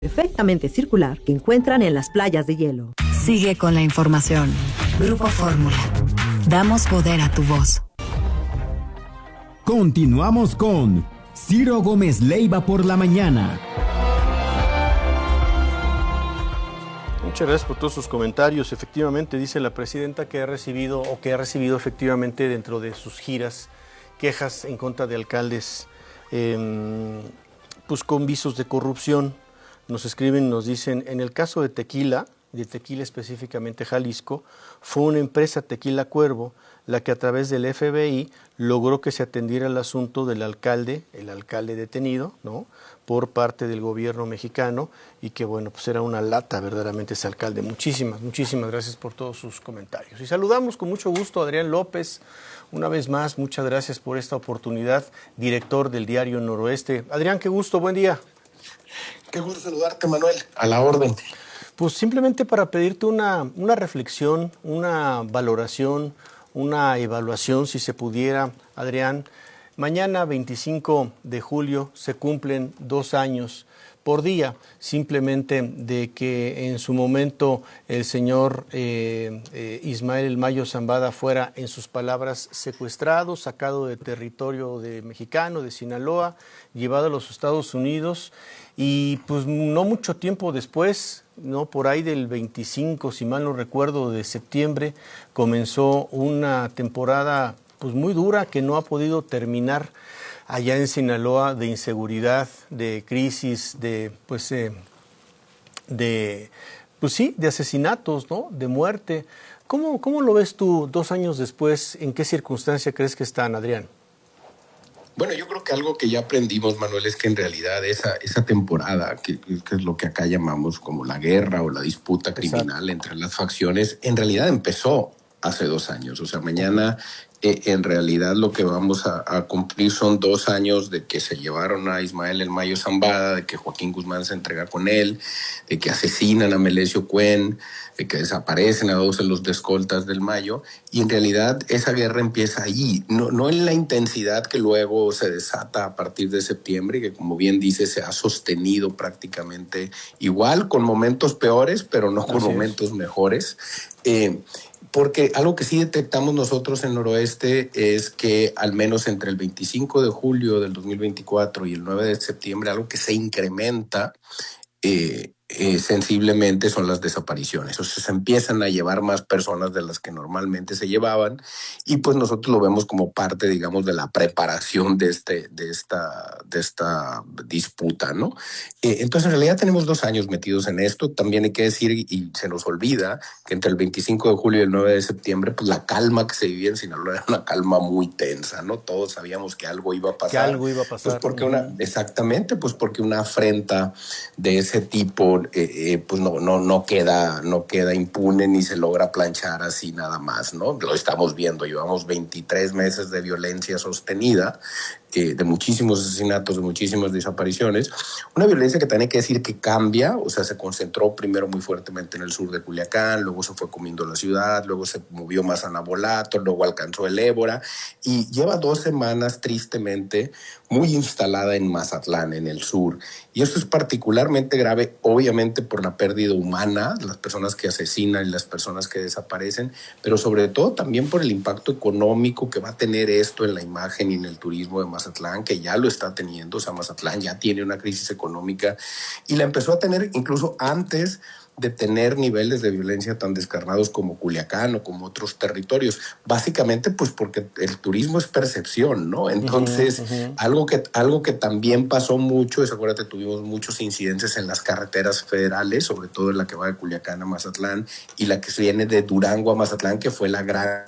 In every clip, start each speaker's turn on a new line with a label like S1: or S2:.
S1: perfectamente circular que encuentran en las playas de hielo.
S2: Sigue con la información. Grupo Fórmula. Damos poder a tu voz.
S3: Continuamos con Ciro Gómez Leiva por la mañana.
S4: Muchas gracias por todos sus comentarios. Efectivamente, dice la presidenta que ha recibido efectivamente dentro de sus giras quejas en contra de alcaldes pues con visos de corrupción. Nos escriben, nos dicen, en el caso de Tequila específicamente Jalisco, fue una empresa Tequila Cuervo la que a través del FBI logró que se atendiera el asunto del alcalde, el alcalde detenido, ¿no?, por parte del gobierno mexicano, y que bueno, pues era una lata verdaderamente ese alcalde. Muchísimas gracias por todos sus comentarios. Y saludamos con mucho gusto a Adrián López, una vez más, muchas gracias por esta oportunidad, director del diario Noroeste. Adrián, qué gusto, buen día.
S5: Qué gusto saludarte, Manuel. A la orden.
S4: Pues simplemente para pedirte una reflexión, una valoración, una evaluación, si se pudiera, Adrián. Mañana, 25 de julio, se cumplen 2 años por día, simplemente de que en su momento el señor Ismael El Mayo Zambada fuera, en sus palabras, secuestrado, sacado de territorio mexicano, de Sinaloa, llevado a los Estados Unidos, y pues no mucho tiempo después, no, por ahí del 25, si mal no recuerdo, de septiembre, comenzó una temporada pues muy dura que no ha podido terminar allá en Sinaloa, de inseguridad, de crisis, de asesinatos, ¿no?, de muerte. ¿Cómo lo ves tú 2 años después? ¿En qué circunstancia crees que están, Adrián?
S5: Bueno, yo creo que algo que ya aprendimos, Manuel, es que en realidad esa temporada, que es lo que acá llamamos como la guerra o la disputa criminal entre las facciones, en realidad empezó hace 2 años. O sea, mañana en realidad lo que vamos a cumplir son 2 años de que se llevaron a Ismael El Mayo Zambada, de que Joaquín Guzmán se entrega con él, de que asesinan a Melesio Cuen, de que desaparecen a 2 de los escoltas del Mayo, y en realidad esa guerra empieza allí, no en la intensidad que luego se desata a partir de septiembre, y que, como bien dice, se ha sostenido prácticamente igual, con momentos peores, pero no con momentos mejores. Porque algo que sí detectamos nosotros en Noroeste es que al menos entre el 25 de julio del 2024 y el 9 de septiembre, algo que se incrementa sensiblemente son las desapariciones. O sea, se empiezan a llevar más personas de las que normalmente se llevaban, y pues nosotros lo vemos como parte, digamos, de la preparación de esta disputa, ¿no? Entonces, en realidad tenemos 2 años metidos en esto. También hay que decir, y se nos olvida, que entre el 25 de julio y el 9 de septiembre, pues la calma que se vivía en Sinaloa era una calma muy tensa, ¿no? Todos sabíamos que algo iba a pasar. Pues porque exactamente, pues porque una afrenta de ese tipo pues no queda impune, ni se logra planchar así nada más, ¿no? Lo estamos viendo, llevamos 23 meses de violencia sostenida, de muchísimos asesinatos, de muchísimas desapariciones, una violencia que también hay que decir que cambia. O sea, se concentró primero muy fuertemente en el sur de Culiacán, luego se fue comiendo la ciudad, luego se movió más a Nabolato, luego alcanzó el Ébora, y lleva 2 semanas tristemente muy instalada en Mazatlán, en el sur. Y esto es particularmente grave, obviamente, por la pérdida humana, las personas que asesinan y las personas que desaparecen, pero sobre todo también por el impacto económico que va a tener esto en la imagen y en el turismo de Mazatlán, que ya lo está teniendo. O sea, Mazatlán ya tiene una crisis económica, y la empezó a tener incluso antes de tener niveles de violencia tan descarnados como Culiacán o como otros territorios, básicamente pues porque el turismo es percepción, ¿no? Entonces, algo que también pasó mucho es, acuérdate, tuvimos muchos incidentes en las carreteras federales, sobre todo en la que va de Culiacán a Mazatlán y la que se viene de Durango a Mazatlán, que fue la gran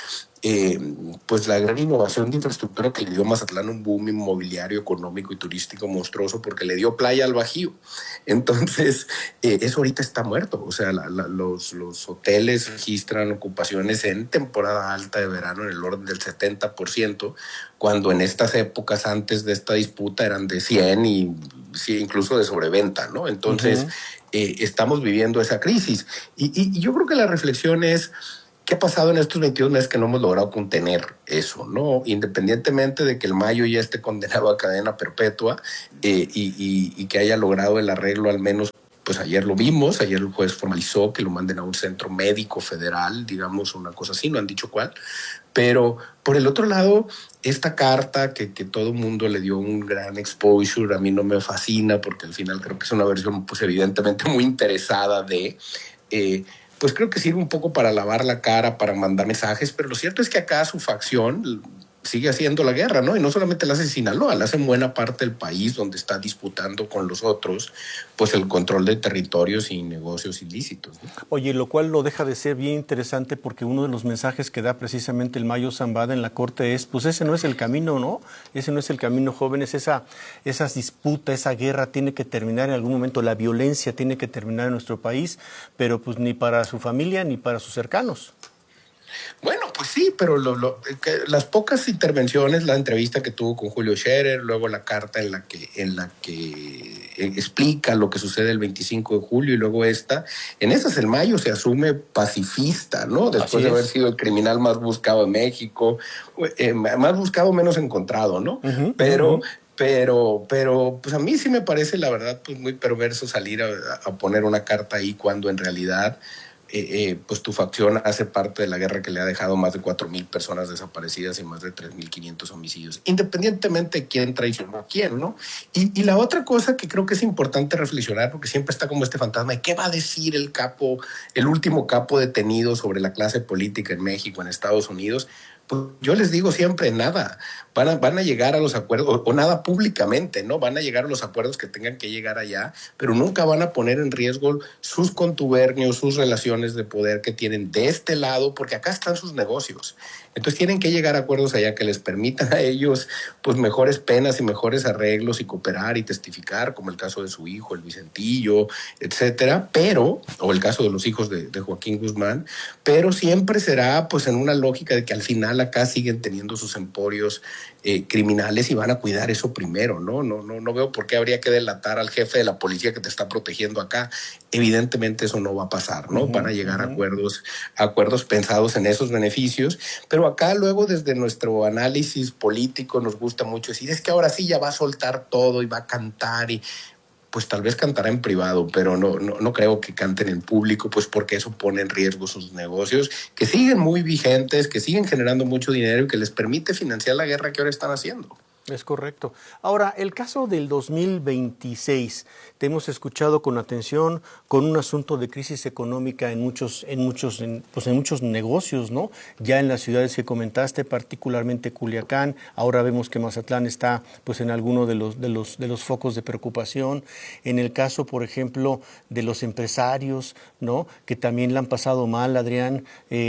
S5: innovación de infraestructura que le dio a Mazatlán un boom inmobiliario, económico y turístico monstruoso, porque le dio playa al Bajío. Entonces, eso ahorita está muerto. O sea, los hoteles registran ocupaciones en temporada alta de verano en el orden del 70%, cuando en estas épocas antes de esta disputa eran de 100 y incluso de sobreventa, ¿no? Entonces, estamos viviendo esa crisis. Y yo creo que la reflexión es, ¿Qué ha pasado en estos 22 meses que no hemos logrado contener eso, ¿no? Independientemente de que el Mayo ya esté condenado a cadena perpetua y que haya logrado el arreglo al menos, pues ayer lo vimos, ayer el juez formalizó que lo manden a un centro médico federal, digamos una cosa así, no han dicho cuál. Pero por el otro lado, esta carta que todo el mundo le dio un gran exposure, a mí no me fascina porque al final creo que es una versión pues evidentemente muy interesada de... pues creo que sirve un poco para lavar la cara, para mandar mensajes, pero lo cierto es que acá su facción sigue haciendo la guerra, ¿no? Y no solamente la hace en Sinaloa, la hace en buena parte del país donde está disputando con los otros, pues el control de territorios y negocios ilícitos, ¿no?
S4: Oye, lo cual lo deja de ser bien interesante porque uno de los mensajes que da precisamente el Mayo Zambada en la corte es, pues ese no es el camino, ¿no? Ese no es el camino, jóvenes, esas disputas, esa guerra tiene que terminar en algún momento, la violencia tiene que terminar en nuestro país, pero pues ni para su familia ni para sus cercanos.
S5: Bueno, pues sí, pero las pocas intervenciones, la entrevista que tuvo con Julio Scherer, luego la carta en la que explica lo que sucede el 25 de julio y luego en esas el Mayo se asume pacifista, ¿no? Después de haber sido el criminal más buscado en México, más buscado, menos encontrado, ¿no? Pero pues a mí sí me parece, la verdad, pues muy perverso salir a poner una carta ahí cuando en realidad... pues tu facción hace parte de la guerra que le ha dejado más de 4,000 personas desaparecidas y más de 3,500 homicidios, independientemente de quién traicionó a quién, ¿no? Y la otra cosa que creo que es importante reflexionar, porque siempre está como este fantasma de qué va a decir el último capo detenido sobre la clase política en México, en Estados Unidos. Pues yo les digo siempre nada, van a llegar a los acuerdos, o nada públicamente, ¿no? Van a llegar a los acuerdos que tengan que llegar allá, pero nunca van a poner en riesgo sus contubernios, sus relaciones de poder que tienen de este lado, porque acá están sus negocios. Entonces tienen que llegar a acuerdos allá que les permitan a ellos pues mejores penas y mejores arreglos y cooperar y testificar, como el caso de su hijo, el Vicentillo, etcétera, o el caso de los hijos de Joaquín Guzmán, pero siempre será pues en una lógica de que al final acá siguen teniendo sus emporios criminales y van a cuidar eso primero, ¿no? No veo por qué habría que delatar al jefe de la policía que te está protegiendo acá. Evidentemente eso no va a pasar, ¿no? Van a llegar a acuerdos pensados en esos beneficios, pero acá luego desde nuestro análisis político nos gusta mucho decir, es que ahora sí ya va a soltar todo y va a cantar y pues tal vez cantará en privado, pero no creo que canten en público, pues porque eso pone en riesgo sus negocios, que siguen muy vigentes, que siguen generando mucho dinero y que les permite financiar la guerra que ahora están haciendo.
S4: Es correcto. Ahora, el caso del 2026, te hemos escuchado con atención con un asunto de crisis económica en muchos negocios, ¿no? Ya en las ciudades que comentaste, particularmente Culiacán, ahora vemos que Mazatlán está pues en alguno de los focos de preocupación. En el caso, por ejemplo, de los empresarios, ¿no? Que también la han pasado mal, Adrián.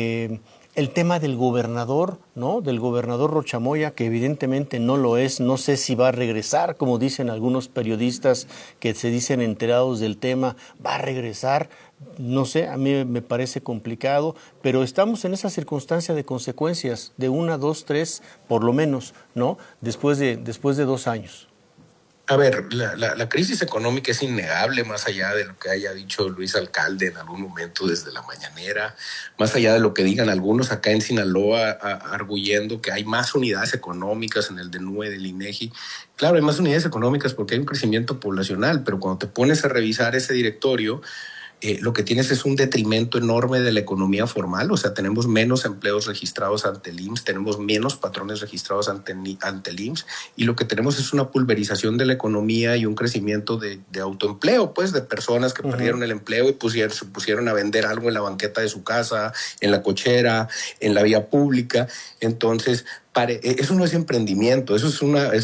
S4: El tema del gobernador, ¿no? Del gobernador Rocha Moya, que evidentemente no lo es, no sé si va a regresar, como dicen algunos periodistas que se dicen enterados del tema, va a regresar, no sé, a mí me parece complicado, pero estamos en esa circunstancia de consecuencias, de 1, 2, 3, por lo menos, ¿no? Después de 2 años.
S5: A ver, la crisis económica es innegable, más allá de lo que haya dicho Luis Alcalde en algún momento desde la mañanera, más allá de lo que digan algunos acá en Sinaloa arguyendo que hay más unidades económicas en el DNUE del INEGI. Claro, hay más unidades económicas porque hay un crecimiento poblacional, pero cuando te pones a revisar ese directorio, lo que tienes es un detrimento enorme de la economía formal, o sea, tenemos menos empleos registrados ante el IMSS, tenemos menos patrones registrados ante el IMSS, y lo que tenemos es una pulverización de la economía y un crecimiento de autoempleo, pues, de personas que perdieron el empleo y se pusieron a vender algo en la banqueta de su casa, en la cochera, en la vía pública. Entonces, eso no es emprendimiento, eso es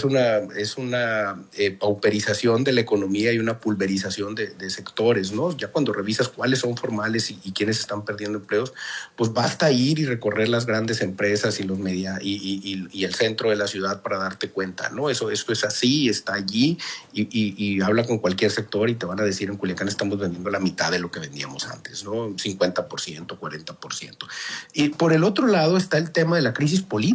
S5: una pauperización de la economía y una pulverización de sectores, ¿no? Ya cuando revisas cuáles son formales y quiénes están perdiendo empleos, pues basta ir y recorrer las grandes empresas y los y el centro de la ciudad para darte cuenta, ¿no? Eso es así, está allí y habla con cualquier sector y te van a decir en Culiacán estamos vendiendo la mitad de lo que vendíamos antes, ¿no? 50%, 40%. Y por el otro lado está el tema de la crisis política.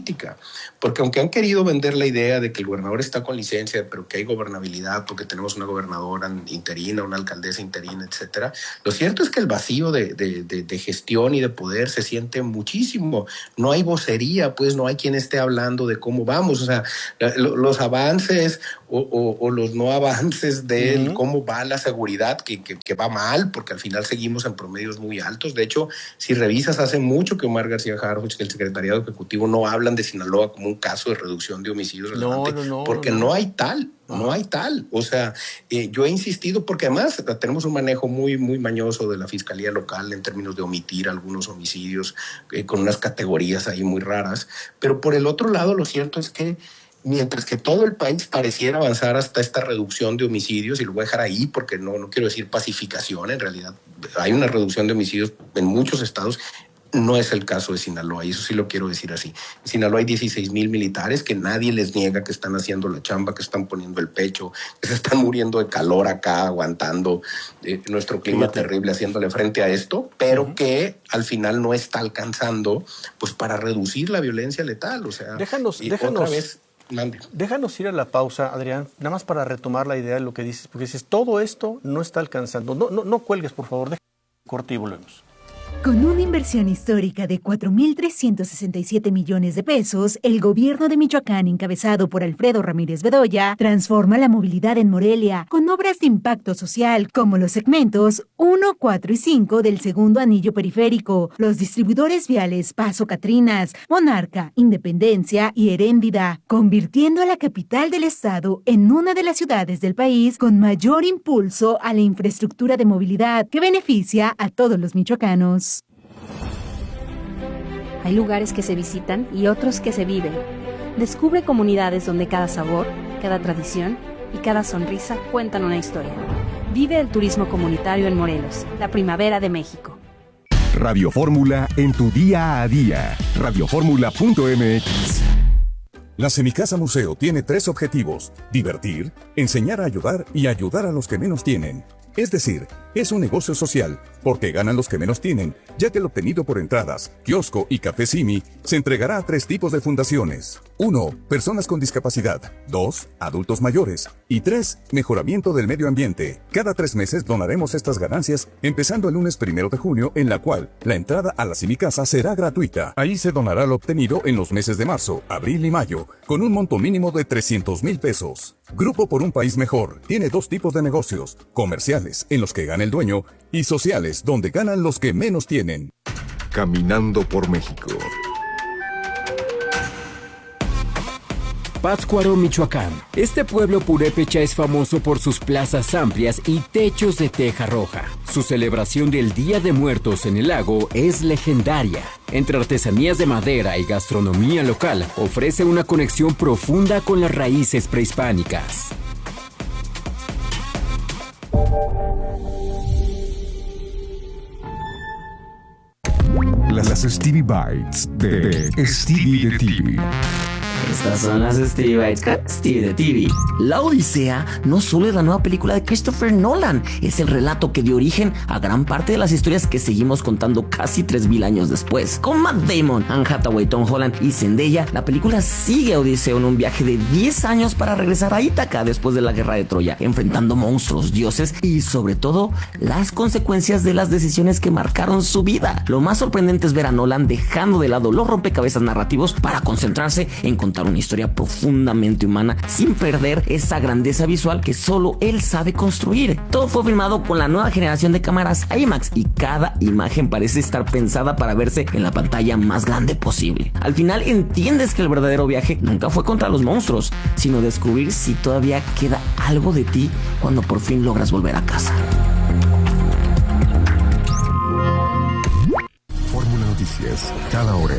S5: Porque aunque han querido vender la idea de que el gobernador está con licencia, pero que hay gobernabilidad porque tenemos una gobernadora interina, una alcaldesa interina, etcétera, lo cierto es que el vacío de gestión y de poder se siente muchísimo. No hay vocería, pues no hay quien esté hablando de cómo vamos. O sea, los avances o los no avances de cómo va la seguridad, que va mal, porque al final seguimos en promedios muy altos. De hecho, si revisas, hace mucho que Omar García Harfuch, que el secretariado ejecutivo, no hablan de Sinaloa como un caso de reducción de homicidios relevante, porque no hay tal. No hay tal. O sea, yo he insistido porque además tenemos un manejo muy, muy mañoso de la fiscalía local en términos de omitir algunos homicidios con unas categorías ahí muy raras. Pero por el otro lado, lo cierto es que mientras que todo el país pareciera avanzar hasta esta reducción de homicidios, y lo voy a dejar ahí porque no quiero decir pacificación, en realidad hay una reducción de homicidios en muchos estados. No es el caso de Sinaloa, y eso sí lo quiero decir así. En Sinaloa hay 16,000 militares que nadie les niega que están haciendo la chamba, que están poniendo el pecho, que se están muriendo de calor acá, aguantando nuestro clima terrible, haciéndole frente a esto, pero que al final no está alcanzando pues para reducir la violencia letal. O sea, déjanos
S4: ir a la pausa, Adrián, nada más para retomar la idea de lo que dices, porque dices, todo esto no está alcanzando. No cuelgues, por favor, déjame corte y volvemos.
S6: Con una inversión histórica de 4.367 millones de pesos, el gobierno de Michoacán, encabezado por Alfredo Ramírez Bedoya, transforma la movilidad en Morelia con obras de impacto social como los segmentos 1, 4 y 5 del segundo anillo periférico, los distribuidores viales Paso Catrinas, Monarca, Independencia y Heréndida, convirtiendo a la capital del estado en una de las ciudades del país con mayor impulso a la infraestructura de movilidad que beneficia a todos los michoacanos.
S7: Hay lugares que se visitan y otros que se viven. Descubre comunidades donde cada sabor, cada tradición y cada sonrisa cuentan una historia. Vive el turismo comunitario en Morelos, la primavera de México.
S3: Radio Fórmula en tu día a día. Radioformula.mx.
S8: La Semicasa Museo tiene 3 objetivos: divertir, enseñar a ayudar y ayudar a los que menos tienen. Es decir, es un negocio social, porque ganan los que menos tienen, ya que el obtenido por entradas, kiosco y café Simi se entregará a 3 tipos de fundaciones. 1. Personas con discapacidad. 2. Adultos mayores. Y 3. Mejoramiento del medio ambiente. Cada 3 meses donaremos estas ganancias, empezando el lunes 1 de junio, en la cual la entrada a la Semicasa será gratuita. Ahí se donará lo obtenido en los meses de marzo, abril y mayo, con un monto mínimo de 300,000 pesos. Grupo por un País Mejor tiene 2 tipos de negocios: comerciales, en los que gana el dueño, y sociales, donde ganan los que menos tienen.
S9: Caminando por México.
S10: Pátzcuaro, Michoacán. Este pueblo purépecha es famoso por sus plazas amplias y techos de teja roja. Su celebración del Día de Muertos en el lago es legendaria. Entre artesanías de madera y gastronomía local, ofrece una conexión profunda con las raíces prehispánicas.
S3: Las Stevie Bites de Stevie de TV.
S11: Estas son las Stevie Bites con Stevie de TV. La Odisea no solo es la nueva película de Christopher Nolan, es el relato que dio origen a gran parte de las historias que seguimos contando casi 3,000 años después. Con Matt Damon, Anne Hathaway, Tom Holland y Zendaya, la película sigue a Odiseo en un viaje de 10 años para regresar a Ítaca después de la guerra de Troya, enfrentando monstruos, dioses y sobre todo las consecuencias de las decisiones que marcaron su vida. Lo más sorprendente es ver a Nolan dejando de lado los rompecabezas narrativos para concentrarse en contar una historia profundamente humana sin perder esa grandeza visual que solo él sabe construir. Todo fue filmado con la nueva generación de cámaras IMAX y cada imagen parece estar pensada para verse en la pantalla más grande posible. Al final entiendes que el verdadero viaje nunca fue contra los monstruos, sino descubrir si todavía queda algo de ti cuando por fin logras volver a casa.
S9: Fórmula Noticias, cada hora.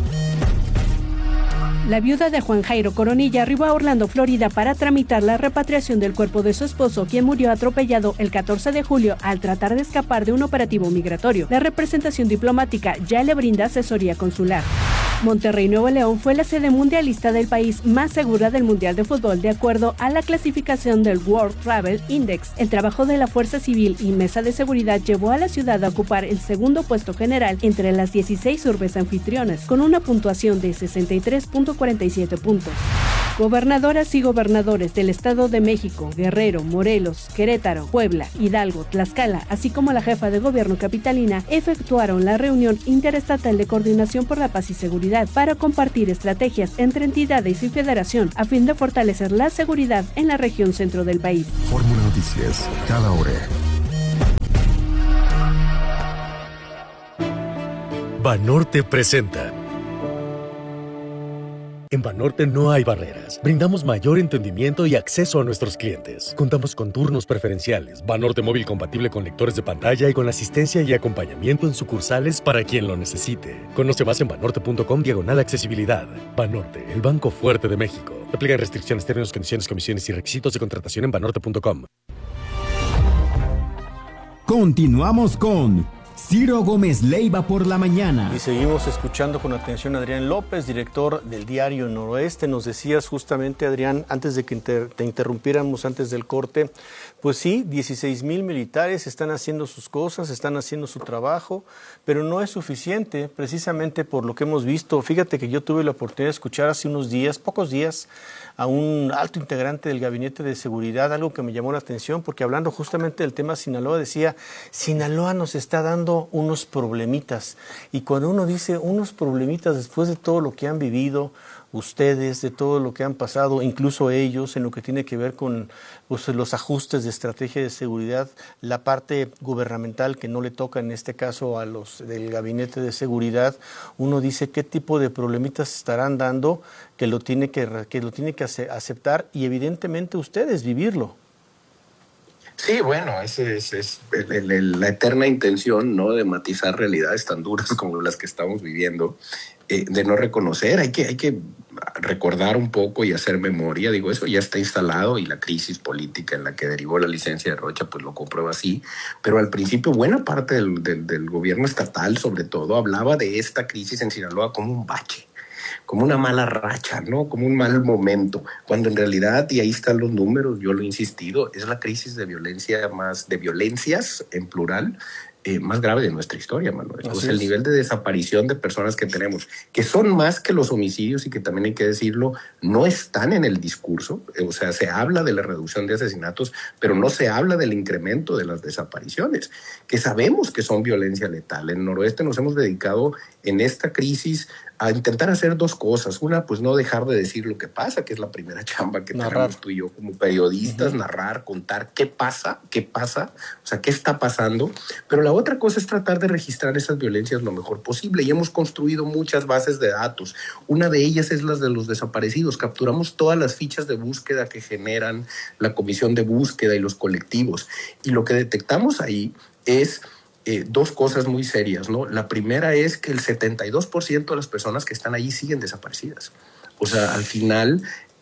S12: La viuda de Juan Jairo Coronilla arribó a Orlando, Florida, para tramitar la repatriación del cuerpo de su esposo, quien murió atropellado el 14 de julio al tratar de escapar de un operativo migratorio. La representación diplomática ya le brinda asesoría consular. Monterrey, Nuevo León fue la sede mundialista del país más segura del Mundial de Fútbol de acuerdo a la clasificación del World Travel Index. El trabajo de la Fuerza Civil y Mesa de Seguridad llevó a la ciudad a ocupar el segundo puesto general entre las 16 urbes anfitrionas, con una puntuación de 63.47 puntos. Gobernadoras y gobernadores del Estado de México, Guerrero, Morelos, Querétaro, Puebla, Hidalgo, Tlaxcala, así como la jefa de gobierno capitalina, efectuaron la reunión interestatal de coordinación por la paz y seguridad para compartir estrategias entre entidades y federación a fin de fortalecer la seguridad en la región centro del país.
S9: Fórmula Noticias, cada hora.
S13: Banorte presenta. En Banorte no hay barreras. Brindamos mayor entendimiento y acceso a nuestros clientes. Contamos con turnos preferenciales, Banorte móvil compatible con lectores de pantalla y con asistencia y acompañamiento en sucursales para quien lo necesite. Conoce más en banorte.com/accesibilidad. Banorte, el banco fuerte de México. Aplican restricciones, términos, condiciones, comisiones y requisitos de contratación en banorte.com.
S14: Continuamos con Ciro Gómez Leiva por la mañana.
S4: Y seguimos escuchando con atención a Adrián López, director del diario Noroeste. Nos decías justamente, Adrián, antes de que te interrumpiéramos antes del corte, pues sí, 16,000 militares están haciendo sus cosas, están haciendo su trabajo, pero no es suficiente, precisamente por lo que hemos visto. Fíjate que yo tuve la oportunidad de escuchar hace unos días, pocos días, a un alto integrante del Gabinete de Seguridad, algo que me llamó la atención, porque hablando justamente del tema Sinaloa, decía, Sinaloa nos está dando unos problemitas. Y cuando uno dice unos problemitas después de todo lo que han vivido ustedes, de todo lo que han pasado, incluso ellos, en lo que tiene que ver con pues, los ajustes de estrategia de seguridad, la parte gubernamental que no le toca en este caso a los del Gabinete de Seguridad, uno dice qué tipo de problemitas estarán dando que lo tiene que aceptar y evidentemente ustedes vivirlo.
S5: Sí, bueno, esa es la eterna intención, ¿no?, de matizar realidades tan duras como las que estamos viviendo, de no reconocer. Hay que recordar un poco y hacer memoria. Digo, eso ya está instalado y la crisis política en la que derivó la licencia de Rocha pues lo comprueba así. Pero al principio buena parte del gobierno estatal, sobre todo, hablaba de esta crisis en Sinaloa como un bache, como una mala racha, ¿no?, como un mal momento, cuando en realidad, y ahí están los números, yo lo he insistido, es la crisis de violencias en plural, más grave de nuestra historia, Manuel. O sea, el nivel de desaparición de personas que tenemos, que son más que los homicidios y que también hay que decirlo, no están en el discurso. O sea, se habla de la reducción de asesinatos, pero no se habla del incremento de las desapariciones, que sabemos que son violencia letal. En Noroeste nos hemos dedicado en esta crisis a intentar hacer dos cosas. Una, pues no dejar de decir lo que pasa, que es la primera chamba que tenemos tú y yo como periodistas, narrar, contar qué pasa, o sea, qué está pasando. Pero la otra cosa es tratar de registrar esas violencias lo mejor posible. Y hemos construido muchas bases de datos. Una de ellas es la de los desaparecidos. Capturamos todas las fichas de búsqueda que generan la comisión de búsqueda y los colectivos. Y lo que detectamos ahí es dos cosas muy serias, ¿no? La primera es que el 72% de las personas que están allí siguen desaparecidas. O sea, al final,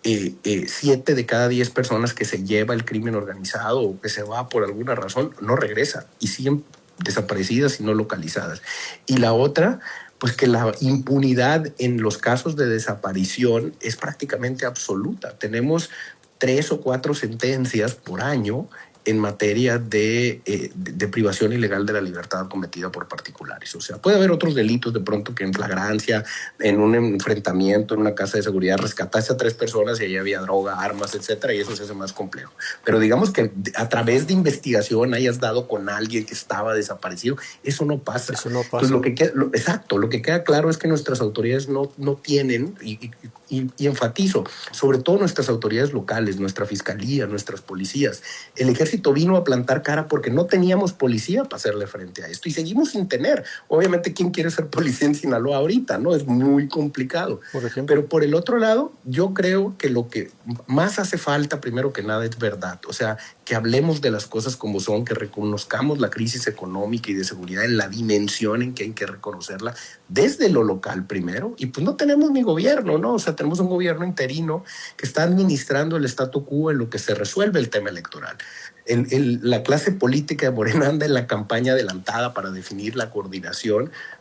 S5: 7 de cada 10 personas que se lleva el crimen organizado o que se va por alguna razón no regresan y siguen desaparecidas y no localizadas. Y la otra, pues que la impunidad en los casos de desaparición es prácticamente absoluta. Tenemos 3 o 4 sentencias por año en materia de privación ilegal de la libertad cometida por particulares. O sea, puede haber otros delitos de pronto que en flagrancia, en un enfrentamiento, en una casa de seguridad, rescataste a 3 personas y ahí había droga, armas, etcétera, y eso se hace más complejo. Pero digamos que a través de investigación hayas dado con alguien que estaba desaparecido, eso no pasa. Eso no pasa. Entonces, lo que queda claro es que nuestras autoridades no tienen, y enfatizo, sobre todo nuestras autoridades locales, nuestra fiscalía, nuestras policías. El ejército vino a plantar cara porque no teníamos policía para hacerle frente a esto y seguimos sin tener. Obviamente, ¿quién quiere ser policía en Sinaloa ahorita? ¿No? Es muy complicado. Pero por el otro lado, yo creo que lo que más hace falta, primero que nada, es verdad. O sea, que hablemos de las cosas como son, que reconozcamos la crisis económica y de seguridad en la dimensión en que hay que reconocerla desde lo local primero. Y pues no tenemos ni gobierno, ¿no? O sea, tenemos un gobierno interino que está administrando el statu quo en lo que se resuelve el tema electoral. La clase política de Morena anda en la campaña adelantada para definir la coordinación,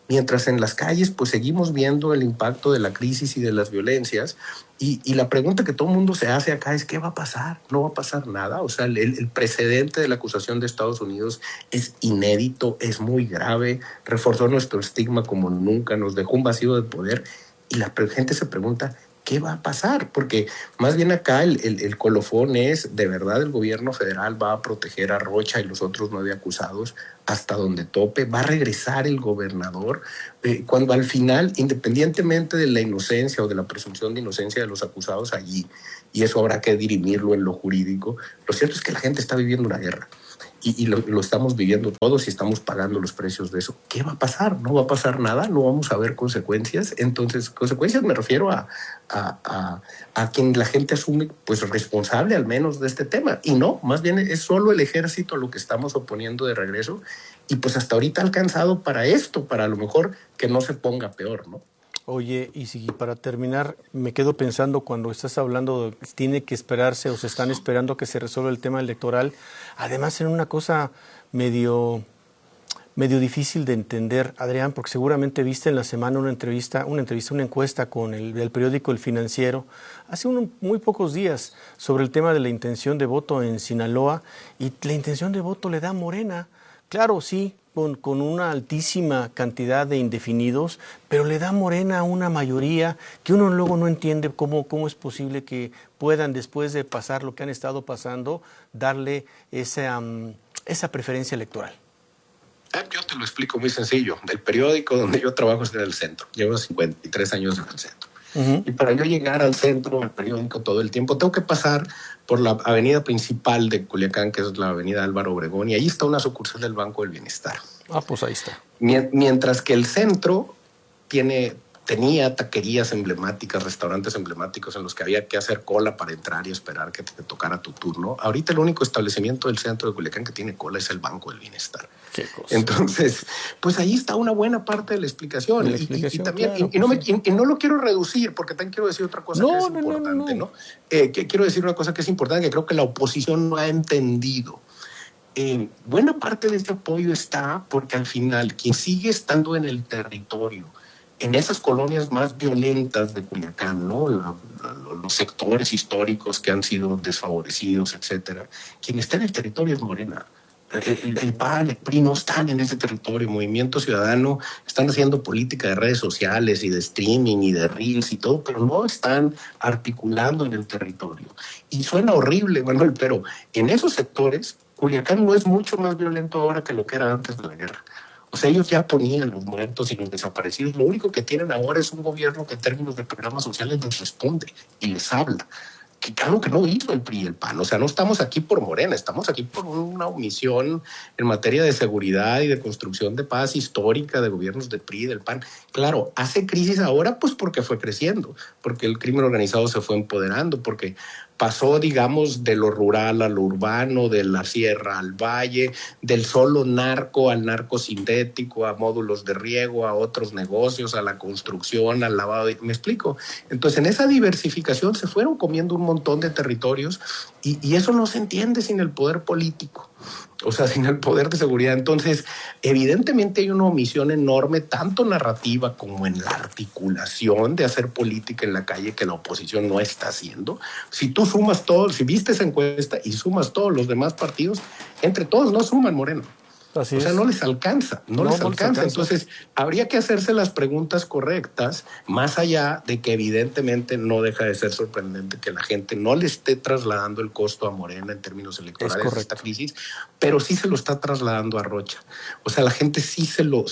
S5: mientras en las calles pues seguimos viendo el impacto de la crisis y de las violencias. Y la pregunta que todo el mundo se hace acá es ¿qué va a pasar? No va a pasar nada. O sea, el precedente de la acusación de Estados Unidos es inédito, es muy grave, reforzó nuestro estigma como nunca, nos dejó un vacío de poder y la gente se pregunta ¿qué va a pasar? Porque más bien acá el colofón es, de verdad el gobierno federal va a proteger a Rocha y los otros 9 acusados hasta donde tope, va a regresar el gobernador, cuando al final, independientemente de la inocencia o de la presunción de inocencia de los acusados allí, y eso habrá que dirimirlo en lo jurídico, lo cierto es que la gente está viviendo una guerra. Y lo estamos viviendo todos y estamos pagando los precios de eso. ¿Qué va a pasar? No va a pasar nada, no vamos a ver consecuencias. Entonces, consecuencias me refiero a quien la gente asume pues responsable al menos de este tema. Y no, más bien es solo el ejército a lo que estamos oponiendo de regreso. Y pues hasta ahorita ha alcanzado para esto, para a lo mejor que no se ponga peor, ¿no?
S4: Oye, y si para terminar, me quedo pensando cuando estás hablando, tiene que esperarse o se están esperando que se resuelva el tema electoral, además en una cosa medio difícil de entender, Adrián, porque seguramente viste en la semana una encuesta con el periódico El Financiero, hace muy pocos días, sobre el tema de la intención de voto en Sinaloa, y la intención de voto le da Morena. Claro, sí, con una altísima cantidad de indefinidos, pero le da Morena una mayoría que uno luego no entiende cómo es posible que puedan, después de pasar lo que han estado pasando, darle esa preferencia electoral.
S5: Yo te lo explico muy sencillo. El periódico donde yo trabajo es en el centro. Llevo 53 años en el centro. Y para yo llegar al centro, al periódico todo el tiempo, tengo que pasar por la avenida principal de Culiacán, que es la avenida Álvaro Obregón, y ahí está una sucursal del Banco del Bienestar.
S4: Ah, pues ahí está.
S5: Mientras que el centro tenía taquerías emblemáticas, restaurantes emblemáticos en los que había que hacer cola para entrar y esperar que te tocara tu turno. Ahorita el único establecimiento del centro de Culiacán que tiene cola es el Banco del Bienestar.
S4: Qué cosa.
S5: Entonces, pues ahí está una buena parte de la explicación. Y también, claro, y no lo quiero reducir, porque también quiero decir otra cosa que es importante, ¿no? Quiero decir una cosa que es importante, que creo que la oposición no ha entendido. Buena parte de este apoyo está porque al final quien sigue estando en el territorio, en esas colonias más violentas de Culiacán, ¿no? Los sectores históricos que han sido desfavorecidos, etcétera, quien está en el territorio es Morena. El PAN, el PRI no están en ese territorio. Movimiento Ciudadano están haciendo política de redes sociales y de streaming y de reels y todo, pero no están articulando en el territorio. Y suena horrible, Manuel, pero en esos sectores Culiacán no es mucho más violento ahora que lo que era antes de la guerra. O sea, ellos ya ponían los muertos y los desaparecidos. Lo único que tienen ahora es un gobierno que en términos de programas sociales les responde y les habla. Que algo que no hizo el PRI y el PAN. O sea, no estamos aquí por Morena, estamos aquí por una omisión en materia de seguridad y de construcción de paz histórica de gobiernos del PRI y del PAN. Claro, hace crisis ahora pues porque fue creciendo, porque el crimen organizado se fue empoderando, porque pasó, digamos, de lo rural a lo urbano, de la sierra al valle, del solo narco al narco sintético, a módulos de riego, a otros negocios, a la construcción, al lavado. ¿Me explico? Entonces, en esa diversificación se fueron comiendo un montón de territorios y eso no se entiende sin el poder político. O sea, sin el poder de seguridad. Entonces, evidentemente hay una omisión enorme, tanto narrativa como en la articulación de hacer política en la calle, que la oposición no está haciendo. Si tú sumas todo, si viste esa encuesta y sumas todos los demás partidos, entre todos no suman, Moreno.
S4: Así
S5: o sea,
S4: es.
S5: no les alcanza, no les alcanza. Entonces, habría que hacerse las preguntas correctas, más allá de que evidentemente no deja de ser sorprendente que la gente no le esté trasladando el costo a Morena en términos electorales de esta crisis, pero sí se lo está trasladando a Rocha. O sea, la gente sí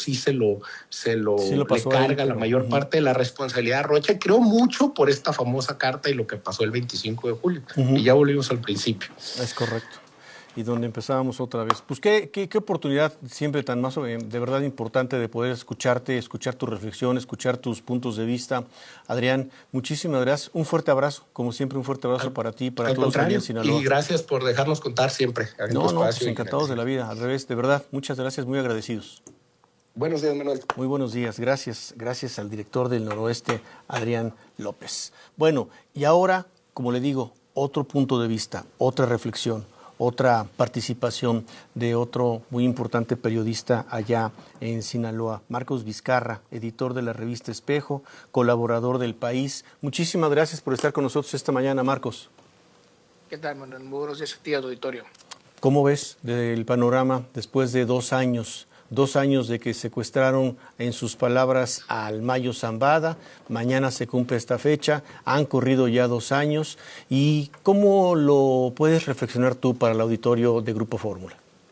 S5: le carga la mayor parte de la responsabilidad a Rocha, y creo mucho por esta famosa carta y lo que pasó el 25 de julio. Y ya volvimos al principio.
S4: Es correcto. Y donde empezábamos otra vez. Pues qué oportunidad siempre tan más de verdad importante de poder escucharte, escuchar tu reflexión, escuchar tus puntos de vista. Adrián, muchísimas gracias. Un fuerte abrazo, como siempre, un fuerte abrazo para ti, para todos allá en Sinaloa.
S5: Y gracias por dejarnos contar siempre.
S4: Pues encantados de la vida, al revés, de verdad. Muchas gracias, muy agradecidos.
S5: Buenos días, Manuel.
S4: Muy buenos días, gracias al director del Noroeste, Adrián López. Bueno, y ahora, como le digo, otro punto de vista, otra reflexión, otra participación de otro muy importante periodista allá en Sinaloa, Marcos Vizcarra, editor de la revista Espejo, colaborador del País. Muchísimas gracias por estar con nosotros esta mañana, Marcos.
S15: ¿Qué tal, Manuel? Muy buenos días a ti, auditorio.
S4: ¿Cómo ves el panorama después de 2 años? 2 años de que secuestraron, en sus palabras, al Mayo Zambada. Mañana se cumple esta fecha. Han corrido ya 2 años. ¿Y cómo lo puedes reflexionar tú para el auditorio de Grupo Fórmula?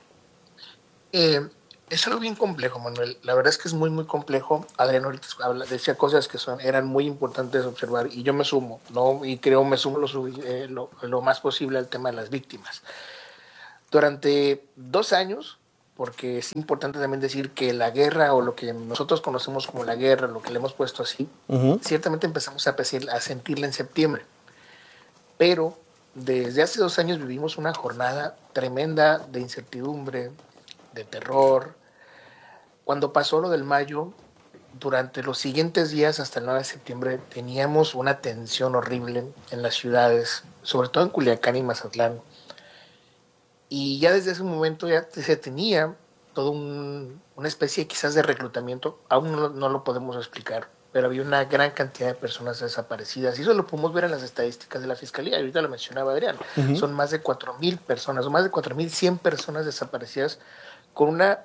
S15: Es algo bien complejo, Manuel. La verdad es que es muy, muy complejo. Adrián ahorita decía cosas que eran muy importantes de observar y yo me sumo, ¿no? Y creo me sumo lo más posible al tema de las víctimas. Durante 2 años, porque es importante también decir que la guerra, o lo que nosotros conocemos como la guerra, lo que le hemos puesto así, ciertamente empezamos a sentirla en septiembre. Pero desde hace 2 años vivimos una jornada tremenda de incertidumbre, de terror. Cuando pasó lo del Mayo, durante los siguientes días hasta el 9 de septiembre teníamos una tensión horrible en las ciudades, sobre todo en Culiacán y Mazatlán. Y ya desde ese momento ya se tenía toda una especie quizás de reclutamiento, aún no lo podemos explicar, pero había una gran cantidad de personas desaparecidas y eso lo podemos ver en las estadísticas de la Fiscalía, ahorita lo mencionaba Adrián, son más de 4,000 personas, o más de 4,100 personas desaparecidas con una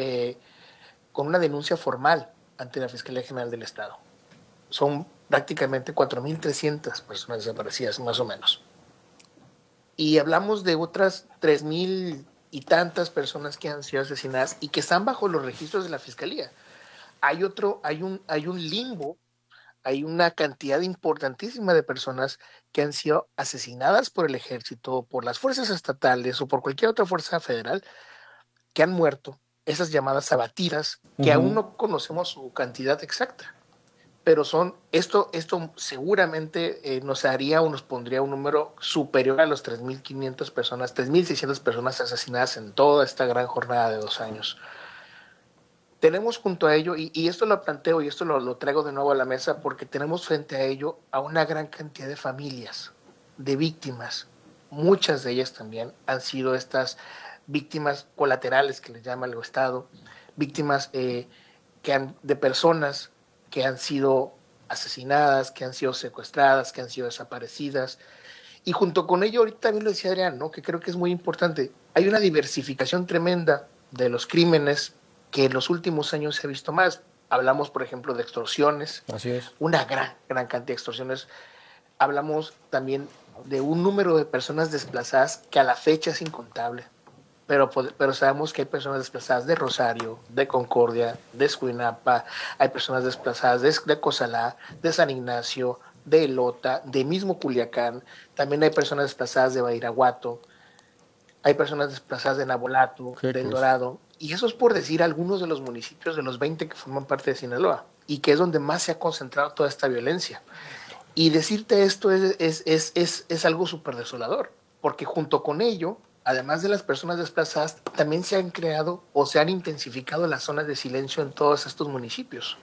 S15: denuncia formal ante la Fiscalía General del Estado. Son prácticamente 4,300 personas desaparecidas, más o menos. Y hablamos de otras 3,000 y tantas personas que han sido asesinadas y que están bajo los registros de la Fiscalía. Hay un limbo, hay una cantidad importantísima de personas que han sido asesinadas por el ejército, por las fuerzas estatales o por cualquier otra fuerza federal, que han muerto, esas llamadas abatidas, que aún no conocemos su cantidad exacta. Pero esto seguramente nos haría o nos pondría un número superior a los 3,500 personas, 3,600 personas asesinadas en toda esta gran jornada de 2 años. Tenemos junto a ello, y esto lo planteo y esto lo traigo de nuevo a la mesa, porque tenemos frente a ello a una gran cantidad de familias, de víctimas. Muchas de ellas también han sido estas víctimas colaterales que les llama el Estado, víctimas de personas que han sido asesinadas, que han sido secuestradas, que han sido desaparecidas. Y junto con ello, ahorita también lo decía Adrián, ¿no? Que creo que es muy importante, hay una diversificación tremenda de los crímenes que en los últimos años se ha visto más. Hablamos, por ejemplo, de extorsiones. Así es. Una gran cantidad de extorsiones. Hablamos también de un número de personas desplazadas que a la fecha es incontable. Pero sabemos que hay personas desplazadas de Rosario, de Concordia, de Escuinapa, hay personas desplazadas de Cozalá, de San Ignacio, de Elota, de mismo Culiacán, también hay personas desplazadas de Badiraguato, hay personas desplazadas de Nabolato, de El Dorado, y eso es por decir algunos de los municipios de los 20 que forman parte de Sinaloa, y que es donde más se ha concentrado toda esta violencia. Y decirte esto es algo súper desolador, porque junto con ello, además de las personas desplazadas, también se han creado o se han intensificado las zonas de silencio en todos estos municipios.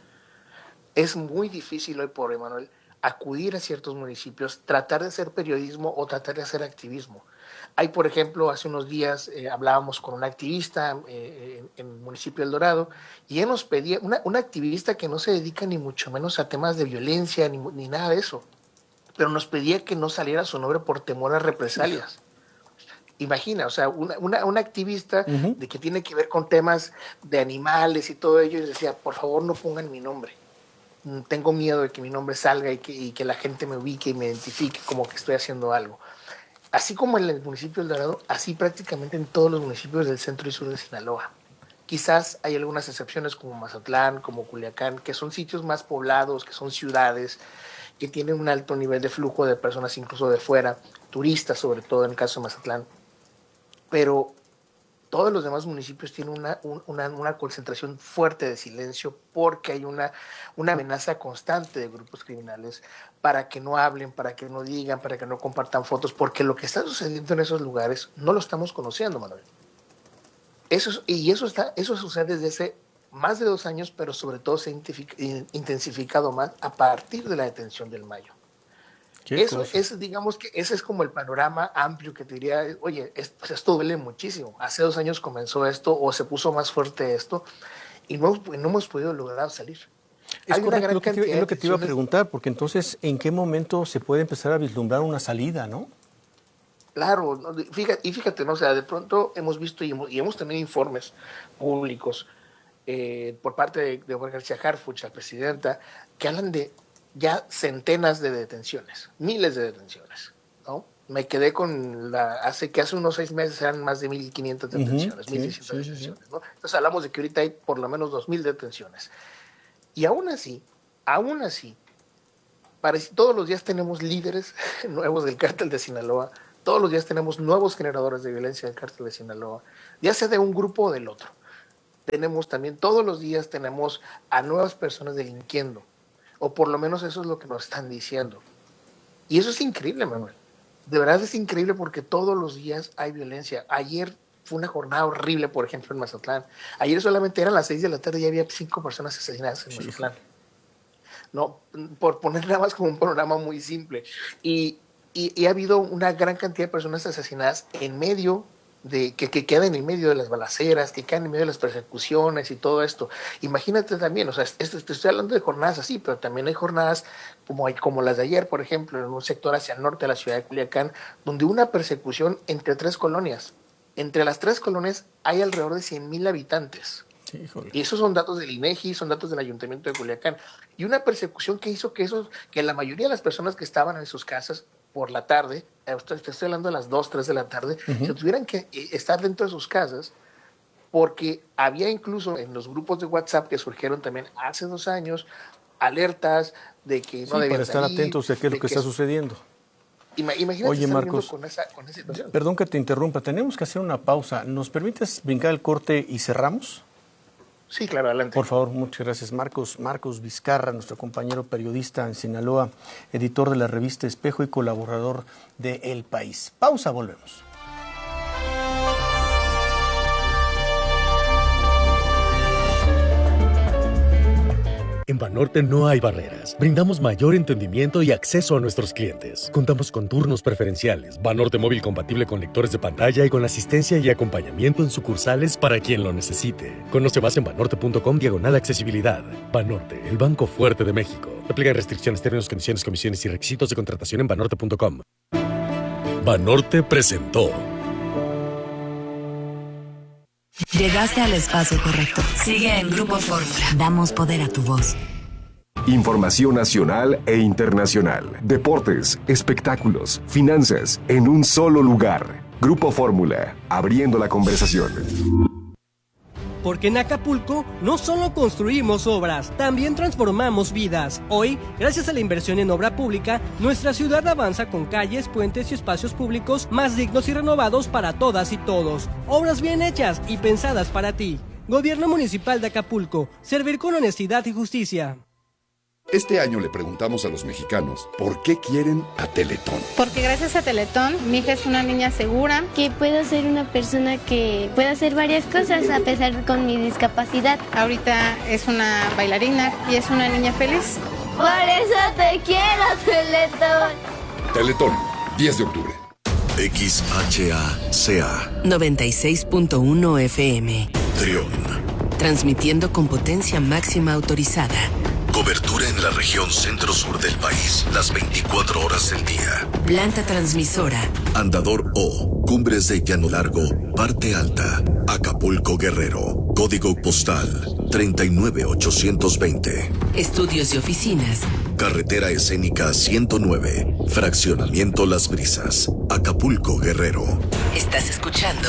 S15: Es muy difícil hoy por hoy, Manuel, acudir a ciertos municipios, tratar de hacer periodismo o tratar de hacer activismo. Hay, por ejemplo, hace unos días hablábamos con una activista en el municipio del Dorado y ella nos pedía, una activista que no se dedica ni mucho menos a temas de violencia ni nada de eso, pero nos pedía que no saliera su nombre por temor a represalias. Imagina, o sea, una activista de que tiene que ver con temas de animales y todo ello, y decía, por favor no pongan mi nombre. Tengo miedo de que mi nombre salga y que la gente me ubique y me identifique como que estoy haciendo algo. Así como en el municipio del Dorado, así prácticamente en todos los municipios del centro y sur de Sinaloa. Quizás hay algunas excepciones como Mazatlán, como Culiacán, que son sitios más poblados, que son ciudades, que tienen un alto nivel de flujo de personas incluso de fuera, turistas sobre todo en el caso de Mazatlán. Pero todos los demás municipios tienen una concentración fuerte de silencio porque hay una amenaza constante de grupos criminales para que no hablen, para que no digan, para que no compartan fotos, porque lo que está sucediendo en esos lugares no lo estamos conociendo, Manuel. Eso sucede desde hace más de 2 años, pero sobre todo se ha intensificado más a partir de la detención del Mayo. Digamos que ese es como el panorama amplio que te diría, oye, esto duele muchísimo. Hace 2 años comenzó esto o se puso más fuerte esto y no hemos podido lograr salir.
S4: Es correcto, es lo que te iba a preguntar, porque entonces, ¿en qué momento se puede empezar a vislumbrar una salida, no?
S15: Claro, fíjate, ¿no? O sea, de pronto hemos visto y hemos tenido informes públicos por parte de Olga García Harfuch, la presidenta, que hablan de ya centenas de detenciones, miles de detenciones, ¿no? Me quedé con hace unos 6 meses eran más de 1.500 detenciones, 1.600 detenciones, ¿no? Entonces hablamos de que ahorita hay por lo menos 2.000 detenciones. Y aún así, todos los días tenemos líderes nuevos del cártel de Sinaloa, todos los días tenemos nuevos generadores de violencia del cártel de Sinaloa, ya sea de un grupo o del otro. Todos los días tenemos a nuevas personas delinquiendo, o por lo menos eso es lo que nos están diciendo. Y eso es increíble, Manuel. De verdad es increíble porque todos los días hay violencia. Ayer fue una jornada horrible, por ejemplo, en Mazatlán. Ayer solamente eran las 6 de la tarde y había 5 personas asesinadas en Mazatlán. No, por poner nada más como un panorama muy simple. Y ha habido una gran cantidad de personas asesinadas en medio de que quedan en medio de las balaceras, que quedan en medio de las persecuciones y todo esto. Imagínate también, o sea, te estoy hablando de jornadas así, pero también hay jornadas como las de ayer, por ejemplo, en un sector hacia el norte de la ciudad de Culiacán, donde una persecución entre 3 colonias. Entre las 3 colonias hay alrededor de 100,000 habitantes. Sí, y esos son datos del INEGI, son datos del Ayuntamiento de Culiacán. Y una persecución que hizo que la mayoría de las personas que estaban en sus casas por la tarde, te estoy hablando de las 2, 3 de la tarde, se tuvieran que estar dentro de sus casas, porque había incluso en los grupos de WhatsApp que surgieron también hace 2 años, alertas de que no debían
S4: para estar atentos a qué es lo que está sucediendo.
S15: Imagínate.
S4: Oye, Marcos,
S15: con esa situación.
S4: Perdón que te interrumpa, tenemos que hacer una pausa. ¿Nos permites brincar el corte y cerramos?
S15: Sí, claro, adelante.
S4: Por favor, muchas gracias. Marcos Vizcarra, nuestro compañero periodista en Sinaloa, editor de la revista Espejo y colaborador de El País. Pausa, volvemos.
S13: En Banorte no hay barreras. Brindamos mayor entendimiento y acceso a nuestros clientes. Contamos con turnos preferenciales, Banorte móvil compatible con lectores de pantalla y con asistencia y acompañamiento en sucursales para quien lo necesite. Conoce más en banorte.com/accesibilidad. Banorte, el banco fuerte de México. Aplican restricciones, términos, condiciones, comisiones y requisitos de contratación en banorte.com. Banorte presentó.
S2: Llegaste al espacio correcto. Sigue en Grupo Fórmula. Damos poder a tu voz.
S3: Información nacional e internacional. Deportes, espectáculos, finanzas, en un solo lugar. Grupo Fórmula, abriendo la conversación.
S16: Porque en Acapulco no solo construimos obras, también transformamos vidas. Hoy, gracias a la inversión en obra pública, nuestra ciudad avanza con calles, puentes y espacios públicos más dignos y renovados para todas y todos. Obras bien hechas y pensadas para ti. Gobierno Municipal de Acapulco. Servir con honestidad y justicia.
S9: Este año le preguntamos a los mexicanos por qué quieren a Teletón.
S17: Porque gracias a Teletón, mi hija es una niña segura.
S18: Que puedo ser una persona que pueda hacer varias cosas a pesar con mi discapacidad.
S17: Ahorita es una bailarina y es una niña feliz.
S18: Por eso te quiero, Teletón.
S9: Teletón, 10 de octubre.
S19: XHACA
S2: 96.1 FM.
S19: Trión.
S2: Transmitiendo con potencia máxima autorizada.
S19: Cobertura en la región centro-sur del país, las 24 horas del día.
S2: Planta transmisora.
S19: Andador O, Cumbres de Llano Largo, Parte Alta, Acapulco Guerrero. Código postal 39820.
S2: Estudios y oficinas.
S19: Carretera escénica 109, Fraccionamiento Las Brisas, Acapulco Guerrero.
S2: ¿Estás escuchando?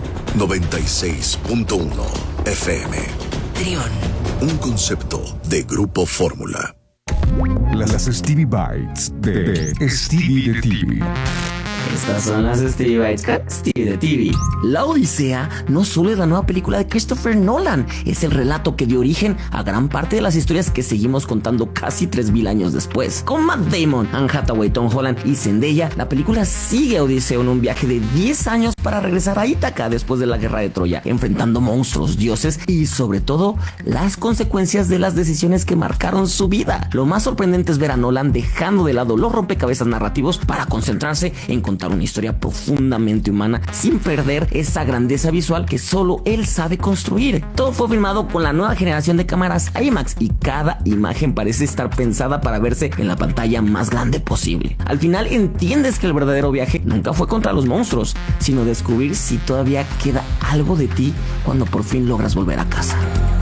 S19: 96.1 FM.
S2: Trión.
S19: Un concepto de Grupo Fórmula.
S3: Las Stevie Bites de Stevie de TV.
S11: Estas son las Stevie Bites de TV. La Odisea no solo es la nueva película de Christopher Nolan, es el relato que dio origen a gran parte de las historias que seguimos contando casi 3000 años después. Con Matt Damon, Anne Hathaway, Tom Holland y Zendaya, la película sigue a Odiseo en un viaje de 10 años para regresar a Ítaca después de la guerra de Troya, enfrentando monstruos, dioses y sobre todo las consecuencias de las decisiones que marcaron su vida. Lo más sorprendente es ver a Nolan dejando de lado los rompecabezas narrativos para concentrarse en contar una historia profundamente humana sin perder esa grandeza visual que solo él sabe construir. Todo fue filmado con la nueva generación de cámaras IMAX y cada imagen parece estar pensada para verse en la pantalla más grande posible. Al final entiendes que el verdadero viaje nunca fue contra los monstruos, sino descubrir si todavía queda algo de ti cuando por fin logras volver a casa.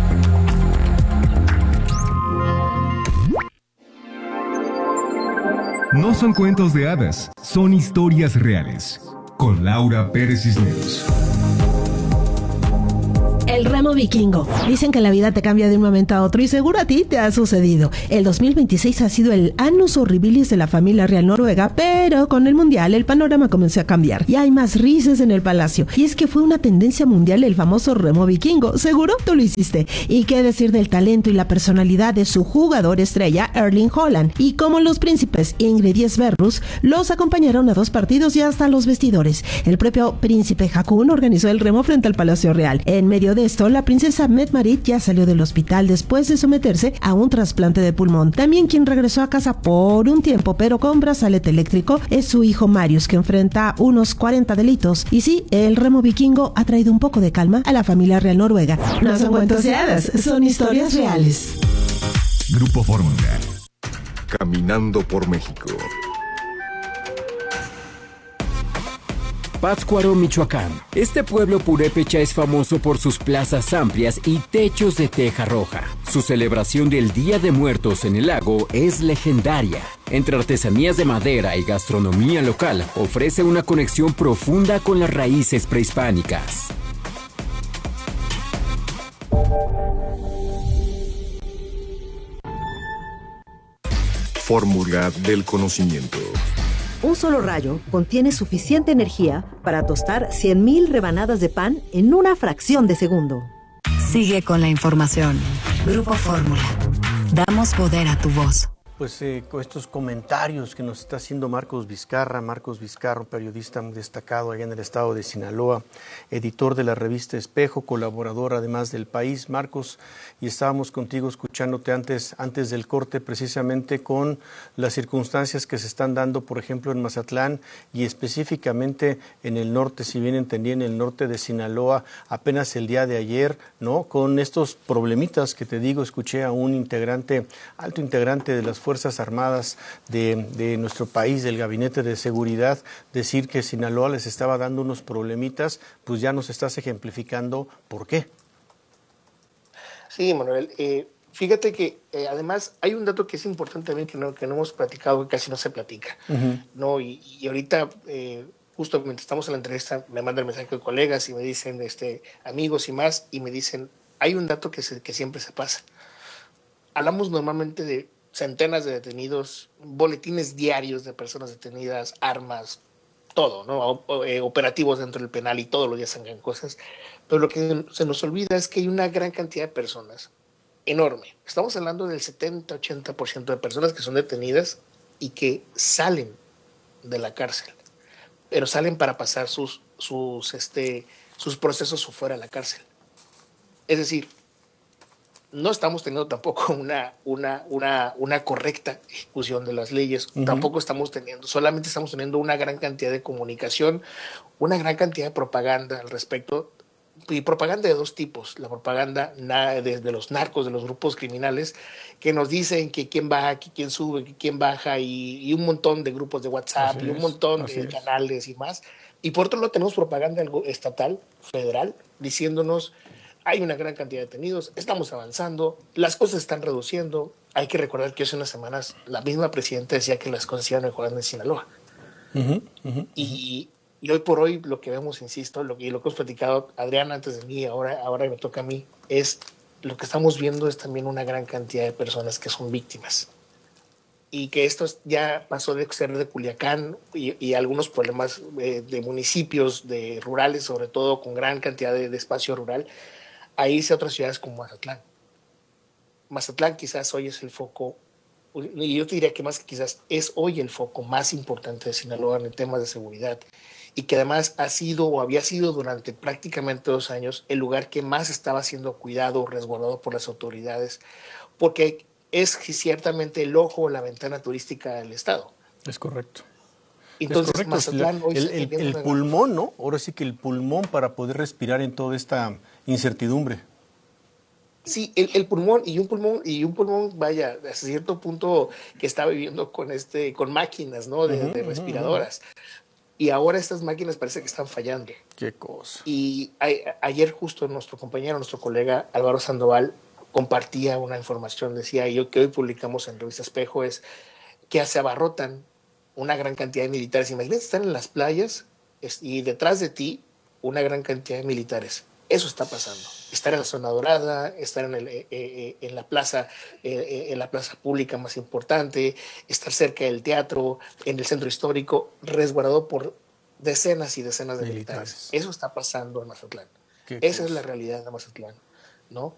S14: No son cuentos de hadas, son historias reales. Con Laura Pérez Cisneros.
S20: El remo vikingo. Dicen que la vida te cambia de un momento a otro y seguro a ti te ha sucedido. El 2026 ha sido el annus horribilis de la familia real noruega, pero con el mundial el panorama comenzó a cambiar y hay más risas en el palacio. Y es que fue una tendencia mundial el famoso remo vikingo. Seguro tú lo hiciste. Y qué decir del talento y la personalidad de su jugador estrella Erling Haaland. Y como los príncipes Ingrid y Sverrus los acompañaron a 2 partidos y hasta los vestidores. El propio príncipe Haakon organizó el remo frente al Palacio Real. En medio de esto, la princesa Mette-Marit ya salió del hospital después de someterse a un trasplante de pulmón. También quien regresó a casa por un tiempo, pero con brazalete eléctrico, es su hijo Marius, que enfrenta unos 40 delitos. Y sí, el remo vikingo ha traído un poco de calma a la familia real noruega. No son cuentos de hadas, son historias reales.
S8: Grupo Fórmula.
S3: Caminando por México.
S10: Pátzcuaro, Michoacán. Este pueblo purépecha es famoso por sus plazas amplias y techos de teja roja. Su celebración del Día de Muertos en el lago es legendaria. Entre artesanías de madera y gastronomía local, ofrece una conexión profunda con las raíces prehispánicas.
S3: Fórmula del conocimiento.
S1: Un solo rayo contiene suficiente energía para tostar 100,000 rebanadas de pan en una fracción de segundo.
S2: Sigue con la información. Grupo Fórmula. Damos poder a tu voz.
S4: Pues con estos comentarios que nos está haciendo Marcos Vizcarro, periodista destacado allá en el estado de Sinaloa, editor de la revista Espejo, colaborador además del País. Marcos, y estábamos contigo escuchándote antes del corte precisamente con las circunstancias que se están dando, por ejemplo, en Mazatlán y específicamente en el norte, si bien entendí, en el norte de Sinaloa, apenas el día de ayer, ¿no? Con estos problemitas que te digo, escuché a un alto integrante de las Fuerzas Armadas de nuestro país, del Gabinete de Seguridad, decir que Sinaloa les estaba dando unos problemitas. Pues ya nos estás ejemplificando por qué.
S15: Sí, Manuel, fíjate que además hay un dato que es importante también que no hemos platicado, que casi no se platica, ¿no? Y ahorita, justo mientras estamos en la entrevista, me mandan mensaje de colegas y me dicen, amigos y más, y me dicen, hay un dato que siempre se pasa. Hablamos normalmente de centenas de detenidos, boletines diarios de personas detenidas, armas, todo, ¿no? Operativos dentro del penal y todos los días sacan cosas. Pero lo que se nos olvida es que hay una gran cantidad de personas, enorme. Estamos hablando del 70-80% de personas que son detenidas y que salen de la cárcel, pero salen para pasar sus procesos fuera de la cárcel. Es decir, no estamos teniendo tampoco una correcta ejecución de las leyes, tampoco solamente estamos teniendo una gran cantidad de comunicación, una gran cantidad de propaganda al respecto, y propaganda de 2 tipos, la propaganda de los narcos, de los grupos criminales, que nos dicen que quién baja, que quién sube, que quién baja, y un montón de grupos de WhatsApp, y un montón de canales y más, y por otro lado tenemos propaganda estatal, federal, diciéndonos hay una gran cantidad de detenidos, estamos avanzando, las cosas se están reduciendo. Hay que recordar que hace unas semanas la misma presidenta decía que las cosas iban mejorando en Sinaloa. Y hoy por hoy lo que vemos, insisto, lo que hemos platicado Adrián antes de mí, ahora me toca a mí, es lo que estamos viendo es también una gran cantidad de personas que son víctimas. y que esto ya pasó de ser de Culiacán y algunos problemas de municipios de rurales, sobre todo con gran cantidad de espacio rural, a irse a otras ciudades como Mazatlán. Mazatlán quizás hoy es el foco, y yo te diría que más que quizás es hoy el foco más importante de Sinaloa en temas de seguridad, y que además ha sido o había sido durante prácticamente 2 años el lugar que más estaba siendo cuidado, resguardado por las autoridades, porque es ciertamente el ojo o la ventana turística del estado.
S4: Es correcto.
S15: Entonces,
S4: es correcto.
S15: Mazatlán hoy
S4: el pulmón, ¿no? Ahora sí que el pulmón para poder respirar en toda esta incertidumbre.
S15: Sí, el pulmón y un pulmón, vaya, a cierto punto que está viviendo con máquinas, ¿no? De respiradoras. Y ahora estas máquinas parece que están fallando.
S4: Qué cosa.
S15: Y ayer justo nuestro colega Álvaro Sandoval compartía una información, decía yo que hoy publicamos en Revista Espejo, es que se abarrotan una gran cantidad de militares. Imagínate estar en las playas y detrás de ti una gran cantidad de militares. Eso está pasando. Estar en la zona dorada, estar en la plaza pública más importante, estar cerca del teatro, en el centro histórico, resguardado por decenas y decenas de militares. Eso está pasando en Mazatlán. Esa es la realidad de Mazatlán, ¿no?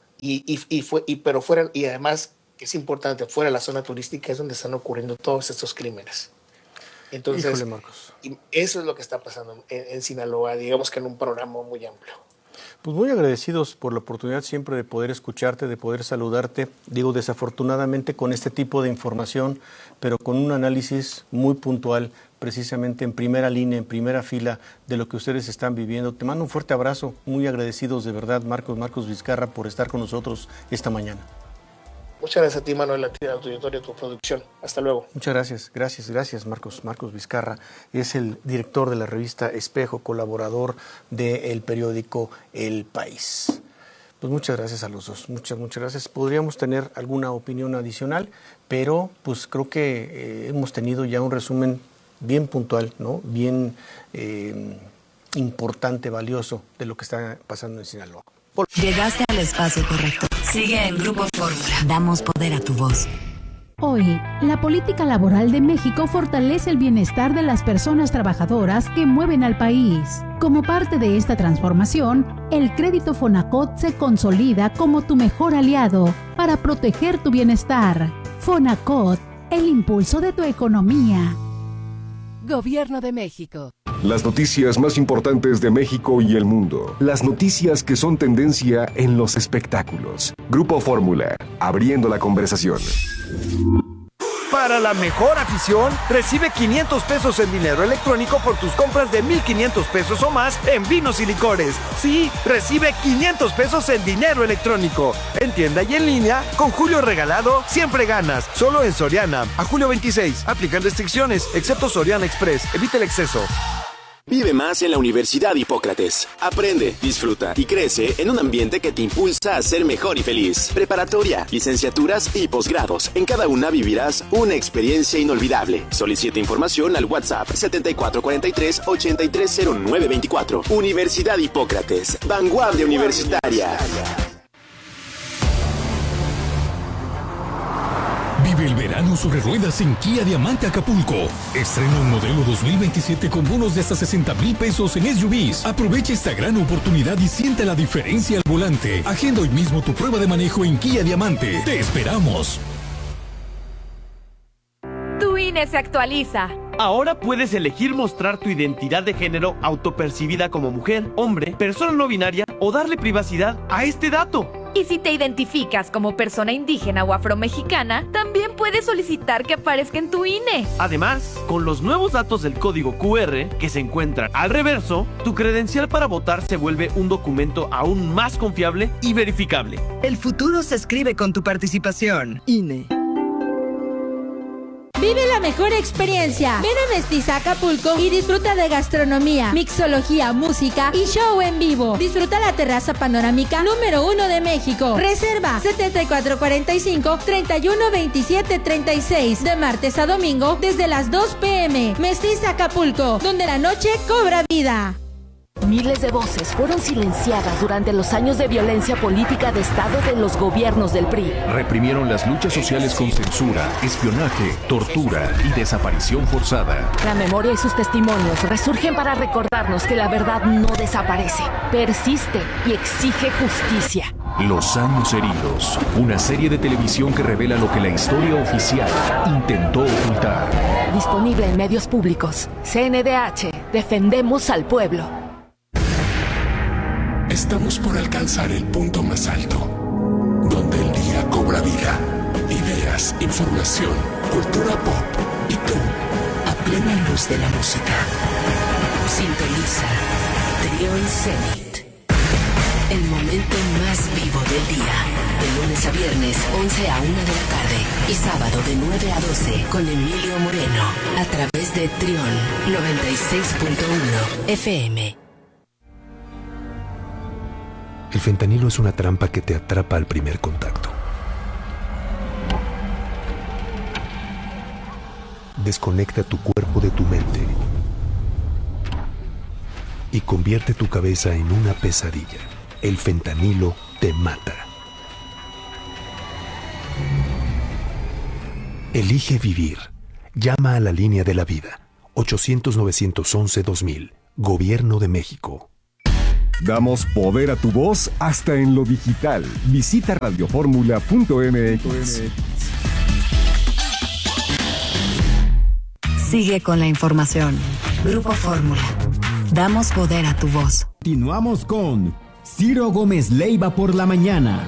S15: Y además, que es importante, fuera de la zona turística es donde están ocurriendo todos estos crímenes. Entonces,
S4: híjole, Marcos,
S15: eso es lo que está pasando en Sinaloa, digamos que en un programa muy amplio.
S4: Pues muy agradecidos por la oportunidad siempre de poder escucharte, de poder saludarte. Digo, desafortunadamente con este tipo de información, pero con un análisis muy puntual, precisamente en primera línea, en primera fila de lo que ustedes están viviendo. Te mando un fuerte abrazo, muy agradecidos de verdad, Marcos Vizcarra, por estar con nosotros esta mañana.
S15: Muchas gracias a ti, Manuel, a ti, a tu auditorio, a tu producción. Hasta luego.
S4: Muchas gracias, Marcos Vizcarra. Es el director de la revista Espejo, colaborador del periódico El País. Pues muchas gracias a los dos, muchas gracias. Podríamos tener alguna opinión adicional, pero pues creo que hemos tenido ya un resumen bien puntual, ¿no? Bien importante, valioso de lo que está pasando en Sinaloa.
S2: Llegaste al espacio correcto. Sigue en Grupo Fórmula. Damos poder a tu voz.
S21: Hoy, la política laboral de México fortalece el bienestar de las personas trabajadoras que mueven al país. Como parte de esta transformación, el crédito Fonacot se consolida como tu mejor aliado para proteger tu bienestar. Fonacot, el impulso de tu economía.
S22: Gobierno de México.
S3: Las noticias más importantes de México y el mundo. Las noticias que son tendencia en los espectáculos. Grupo Fórmula, abriendo la conversación.
S23: Para la mejor afición, recibe 500 pesos en dinero electrónico por tus compras de 1,500 pesos o más en vinos y licores. Sí, recibe 500 pesos en dinero electrónico. En tienda y en línea, con Julio Regalado, siempre ganas. Solo en Soriana. A julio 26. Aplican restricciones, excepto Soriana Express. Evita el exceso.
S24: Vive más en la Universidad Hipócrates. Aprende, disfruta y crece en un ambiente que te impulsa a ser mejor y feliz. Preparatoria, licenciaturas y posgrados. En cada una vivirás una experiencia inolvidable. Solicita información al WhatsApp 7443-830924. Universidad Hipócrates. Vanguardia universitaria.
S25: Vive el verano sobre ruedas en Kia Diamante Acapulco. Estrena un modelo 2027 con bonos de hasta 60,000 pesos en SUVs. Aprovecha esta gran oportunidad y siente la diferencia al volante. Agenda hoy mismo tu prueba de manejo en Kia Diamante. ¡Te esperamos!
S26: Tu INE se actualiza.
S27: Ahora puedes elegir mostrar tu identidad de género autopercibida como mujer, hombre, persona no binaria o darle privacidad a este dato.
S26: Y si te identificas como persona indígena o afromexicana, también puedes solicitar que aparezca en tu INE.
S27: Además, con los nuevos datos del código QR que se encuentran al reverso, tu credencial para votar se vuelve un documento aún más confiable y verificable.
S28: El futuro se escribe con tu participación. INE.
S29: Vive la mejor experiencia. Ven a Mestiza Acapulco y disfruta de gastronomía, mixología, música y show en vivo. Disfruta la terraza panorámica número 1 de México. Reserva 7445-312736 de martes a domingo desde las 2 p.m. Mestiza Acapulco, donde la noche cobra vida.
S5: Miles de voces fueron silenciadas durante los años de violencia política de Estado de los gobiernos del PRI.
S25: Reprimieron las luchas sociales con censura, espionaje, tortura y desaparición forzada.
S5: La memoria y sus testimonios resurgen para recordarnos que la verdad no desaparece, persiste y exige justicia.
S25: Los años heridos, una serie de televisión que revela lo que la historia oficial intentó ocultar.
S5: Disponible en medios públicos. CNDH, defendemos al pueblo.
S6: Estamos por alcanzar el punto más alto, donde el día cobra vida. Ideas, información, cultura pop y tú, a plena luz de la música.
S2: Sintoniza Trión Zenit. El momento más vivo del día. De lunes a viernes, 11 a 1 de la tarde. Y sábado de 9 a 12 con Emilio Moreno. A través de Trión 96.1 FM.
S7: El fentanilo es una trampa que te atrapa al primer contacto. Desconecta tu cuerpo de tu mente y convierte tu cabeza en una pesadilla. El fentanilo te mata. Elige vivir. Llama a la línea de la vida. 800-911-2000. Gobierno de México.
S3: Damos poder a tu voz hasta en lo digital. Visita radioformula.mx.
S2: Sigue con la información. Grupo Fórmula. Damos poder a tu voz.
S9: Continuamos con Ciro Gómez Leiva por la mañana.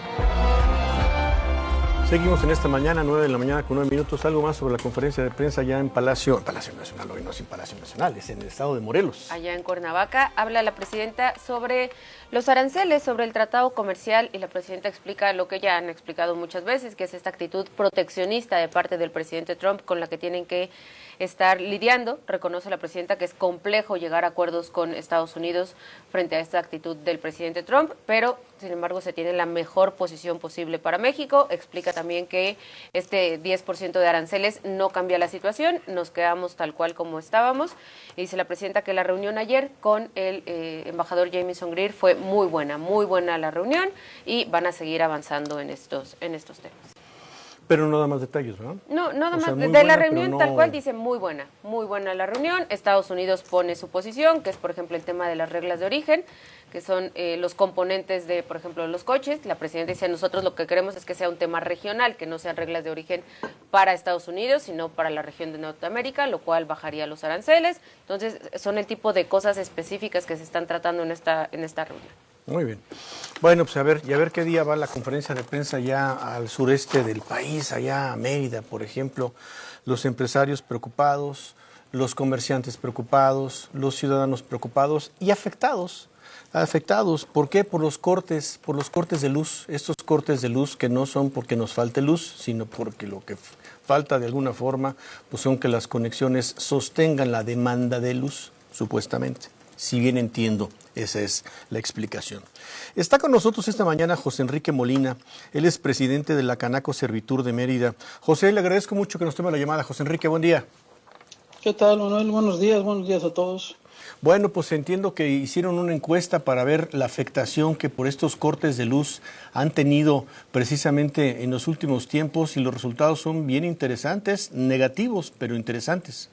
S4: Seguimos en esta mañana, 9 de la mañana con 9 minutos. Algo más sobre la conferencia de prensa ya en Palacio Nacional, hoy no es en Palacio Nacional, es en el estado de Morelos.
S12: Allá en Cuernavaca habla la presidenta sobre los aranceles, sobre el tratado comercial, y la presidenta explica lo que ya han explicado muchas veces, que es esta actitud proteccionista de parte del presidente Trump con la que tienen que estar lidiando. Reconoce la presidenta que es complejo llegar a acuerdos con Estados Unidos frente a esta actitud del presidente Trump, pero sin embargo se tiene la mejor posición posible para México. Explica también que este 10% de aranceles no cambia la situación, nos quedamos tal cual como estábamos. Y dice la presidenta que la reunión ayer con el embajador Jamieson Greer fue muy buena la reunión, y van a seguir avanzando en estos temas.
S4: Pero no da más detalles, ¿verdad?
S12: No, nada más.
S4: De
S12: la reunión tal cual dice muy buena la reunión. Estados Unidos pone su posición, que es, por ejemplo, el tema de las reglas de origen, que son los componentes de, por ejemplo, los coches. La presidenta dice, nosotros lo que queremos es que sea un tema regional, que no sean reglas de origen para Estados Unidos, sino para la región de Norteamérica, lo cual bajaría los aranceles. Entonces, son el tipo de cosas específicas que se están tratando en esta reunión.
S4: Muy bien. Bueno, pues a ver qué día va la conferencia de prensa ya al sureste del país, allá a Mérida, por ejemplo. Los empresarios preocupados, los comerciantes preocupados, los ciudadanos preocupados y afectados. ¿Por qué? Por los cortes de luz. Estos cortes de luz que no son porque nos falte luz, sino porque lo que falta de alguna forma pues son que las conexiones sostengan la demanda de luz, supuestamente. Si bien entiendo, esa es la explicación. Está con nosotros esta mañana José Enrique Molina. Él es presidente de la Canaco Servitur de Mérida. José, le agradezco mucho que nos tome la llamada. José Enrique, buen día.
S13: ¿Qué tal, Manuel? Buenos días a todos.
S4: Bueno, pues entiendo que hicieron una encuesta para ver la afectación que por estos cortes de luz han tenido precisamente en los últimos tiempos, y los resultados son bien interesantes, negativos, pero interesantes.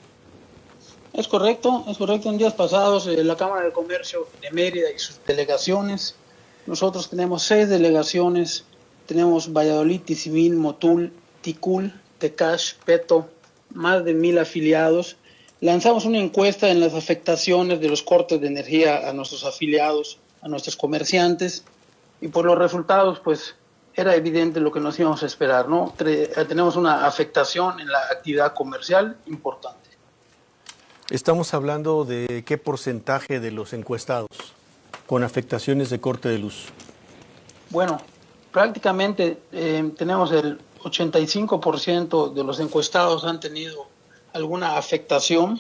S13: Es correcto. En días pasados, la Cámara de Comercio de Mérida y sus delegaciones, nosotros tenemos 6 delegaciones, tenemos Valladolid, Tizimín, Motul, Ticul, Tecash, Peto, más de 1,000 afiliados. Lanzamos una encuesta en las afectaciones de los cortes de energía a nuestros afiliados, a nuestros comerciantes, y por los resultados, pues, era evidente lo que nos íbamos a esperar, ¿no? Tenemos una afectación en la actividad comercial importante.
S4: Estamos hablando de qué porcentaje de los encuestados con afectaciones de corte de luz.
S13: Bueno, prácticamente tenemos el 85% de los encuestados han tenido alguna afectación,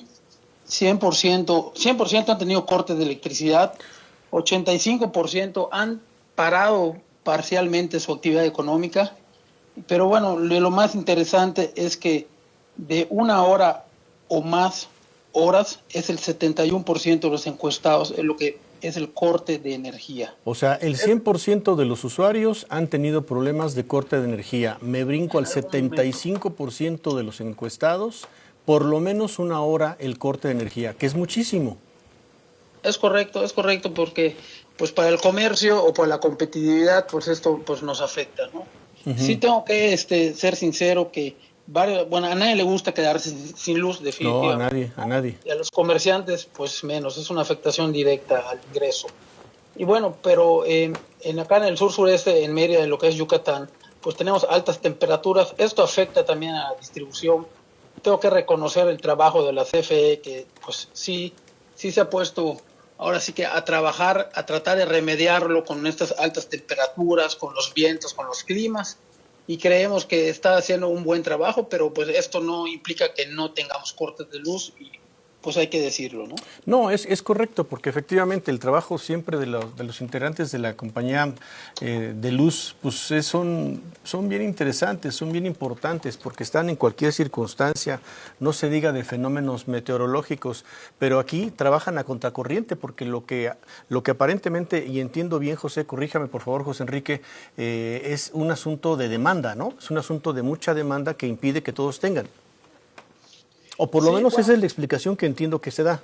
S13: 100% han tenido cortes de electricidad, 85% han parado parcialmente su actividad económica, pero bueno, lo más interesante es que de 1 hora o más horas es el 71% de los encuestados, es lo que es el corte de energía.
S4: O sea, el 100% de los usuarios han tenido problemas de corte de energía. Me brinco al 75% de los encuestados, por lo menos 1 hora el corte de energía, que es muchísimo.
S13: Es correcto, porque pues para el comercio o para la competitividad, pues esto pues nos afecta, ¿no? Sí tengo que ser sincero que a nadie le gusta quedarse sin luz, definitivamente.
S4: No, a nadie.
S13: Y a los comerciantes, pues menos, es una afectación directa al ingreso. Y bueno, pero acá en el sur-sureste, en Mérida, en lo que es Yucatán, pues tenemos altas temperaturas. Esto afecta también a la distribución. Tengo que reconocer el trabajo de la CFE, que pues sí se ha puesto ahora sí que a trabajar, a tratar de remediarlo con estas altas temperaturas, con los vientos, con los climas. Y creemos que está haciendo un buen trabajo, pero pues esto no implica que no tengamos cortes de luz y pues hay que decirlo, ¿no?
S4: No, es correcto, porque efectivamente el trabajo siempre de los integrantes de la compañía de luz, pues son bien interesantes, son bien importantes, porque están en cualquier circunstancia, no se diga de fenómenos meteorológicos, pero aquí trabajan a contracorriente, porque lo que aparentemente, y entiendo bien, José, corríjame por favor, José Enrique, es un asunto de demanda, ¿no? Es un asunto de mucha demanda que impide que todos tengan. O por lo menos esa es la explicación que entiendo que se da.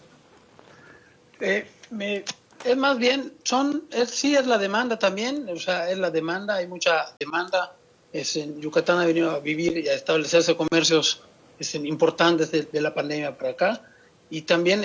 S13: Es más bien, es la demanda también, o sea, es la demanda, hay mucha demanda. En Yucatán ha venido a vivir y a establecerse comercios importantes de la pandemia para acá. Y también,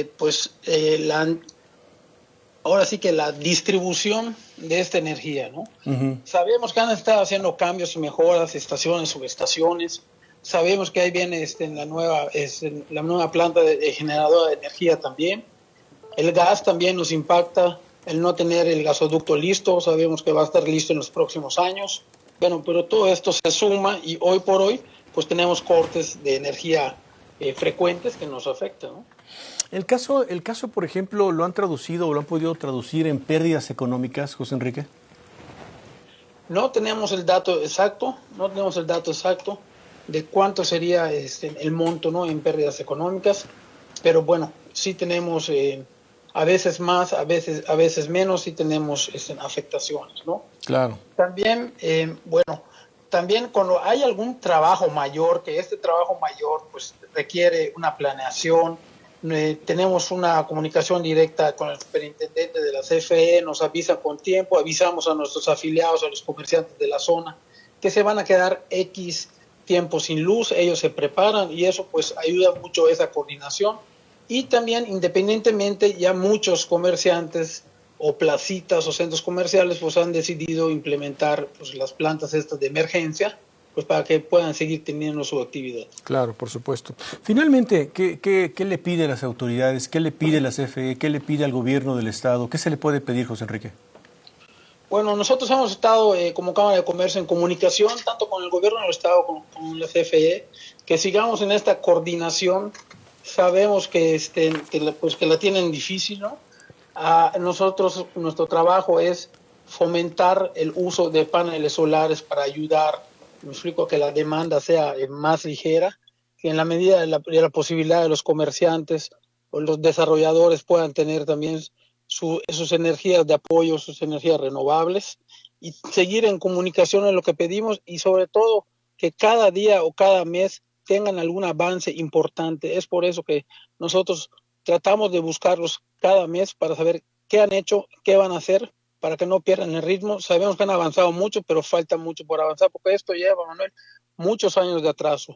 S13: ahora sí que la distribución de esta energía, ¿no? Sabemos que han estado haciendo cambios y mejoras, estaciones, subestaciones. Sabemos que ahí viene la nueva planta de generadora de energía también. El gas también nos impacta, el no tener el gasoducto listo, sabemos que va a estar listo en los próximos años. Bueno, pero todo esto se suma y hoy por hoy pues tenemos cortes de energía frecuentes que nos afectan, ¿no?
S4: El caso, por ejemplo, ¿lo han traducido o lo han podido traducir en pérdidas económicas, José Enrique?
S13: No tenemos el dato exacto, de cuánto sería el monto, ¿no?, en pérdidas económicas, pero bueno, sí tenemos a veces más, a veces menos, sí tenemos afectaciones, ¿no?
S4: Claro.
S13: También, también cuando hay algún trabajo mayor, que este trabajo mayor pues requiere una planeación, tenemos una comunicación directa con el superintendente de la CFE, nos avisa con tiempo, avisamos a nuestros afiliados, a los comerciantes de la zona, que se van a quedar X tiempo sin luz, ellos se preparan y eso pues ayuda mucho a esa coordinación. Y también, independientemente, ya muchos comerciantes o placitas o centros comerciales pues han decidido implementar pues las plantas estas de emergencia pues para que puedan seguir teniendo su actividad.
S4: Claro, por supuesto. Finalmente, ¿qué le pide a las autoridades? ¿Qué le pide la CFE? ¿Qué le pide al gobierno del Estado? ¿Qué se le puede pedir, José Enrique?
S13: Bueno, nosotros hemos estado como Cámara de Comercio en comunicación, tanto con el gobierno del Estado como con la CFE, que sigamos en esta coordinación. Sabemos que la tienen difícil, ¿no? Nosotros, nuestro trabajo es fomentar el uso de paneles solares para ayudar, me explico, que la demanda sea más ligera, que en la medida de la posibilidad de los comerciantes o los desarrolladores puedan tener también sus energías de apoyo, sus energías renovables, y seguir en comunicación en lo que pedimos y sobre todo que cada día o cada mes tengan algún avance importante. Es por eso que nosotros tratamos de buscarlos cada mes para saber qué han hecho, qué van a hacer, para que no pierdan el ritmo. Sabemos que han avanzado mucho, pero falta mucho por avanzar, porque esto lleva, Manuel, muchos años de atraso.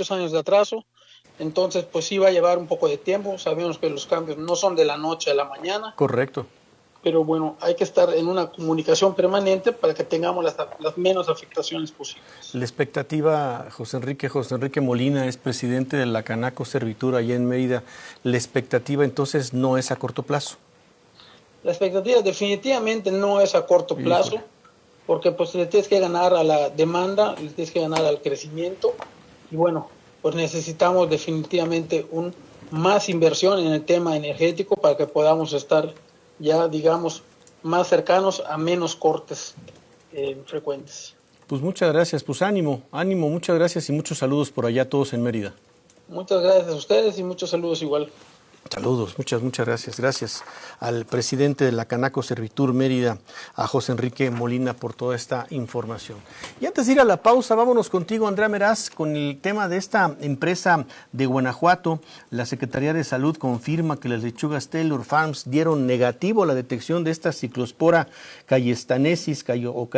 S13: Entonces, pues sí va a llevar un poco de tiempo. Sabemos que los cambios no son de la noche a la mañana.
S4: Correcto.
S13: Pero bueno, hay que estar en una comunicación permanente para que tengamos las menos afectaciones posibles.
S4: La expectativa, José Enrique Molina es presidente de la Canaco Servitur allá en Mérida. La expectativa entonces no es a corto plazo.
S13: La expectativa definitivamente no es a corto plazo, porque pues le tienes que ganar a la demanda, le tienes que ganar al crecimiento, y bueno, pues necesitamos definitivamente más inversión en el tema energético para que podamos estar ya, digamos, más cercanos a menos cortes frecuentes.
S4: Pues muchas gracias, pues ánimo, muchas gracias y muchos saludos por allá a todos en Mérida.
S13: Muchas gracias a ustedes y muchos saludos igual.
S4: Saludos, muchas gracias. Gracias al presidente de la Canaco Servitur Mérida, a José Enrique Molina, por toda esta información. Y antes de ir a la pausa, vámonos contigo, Andrea Meraz, con el tema de esta empresa de Guanajuato. La Secretaría de Salud confirma que las lechugas Taylor Farms dieron negativo a la detección de esta ciclospora cayetanesis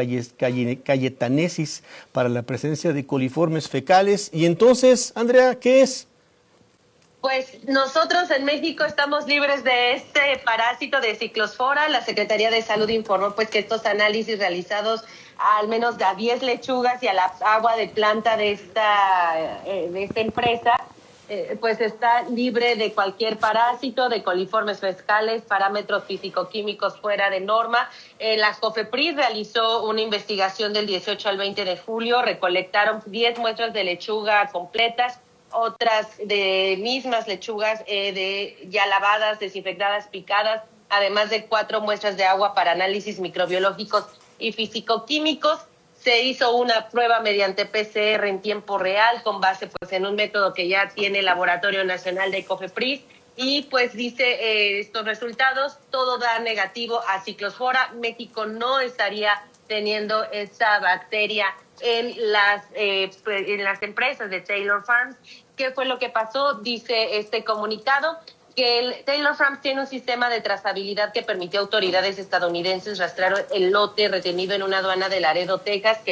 S4: para la presencia de coliformes fecales. Y entonces, Andrea, ¿qué es?
S8: Pues nosotros en México estamos libres de este parásito de ciclospora. La Secretaría de Salud informó pues que estos análisis realizados al menos a 10 lechugas y a la agua de planta de esta empresa pues está libre de cualquier parásito, de coliformes fecales, parámetros físico-químicos fuera de norma. La COFEPRIS realizó una investigación del 18 al 20 de julio, recolectaron 10 muestras de lechuga completas, otras de mismas lechugas ya lavadas, desinfectadas, picadas, además de 4 muestras de agua para análisis microbiológicos y físico-químicos. Se hizo una prueba mediante PCR en tiempo real con base pues en un método que ya tiene el Laboratorio Nacional de COFEPRIS y pues dice estos resultados, todo da negativo a ciclospora. México no estaría teniendo esta bacteria en las empresas de Taylor Farms. ¿Qué fue lo que pasó? Dice este comunicado que el Taylor Farms tiene un sistema de trazabilidad que permitió a autoridades estadounidenses rastrear el lote retenido en una aduana de Laredo, Texas, que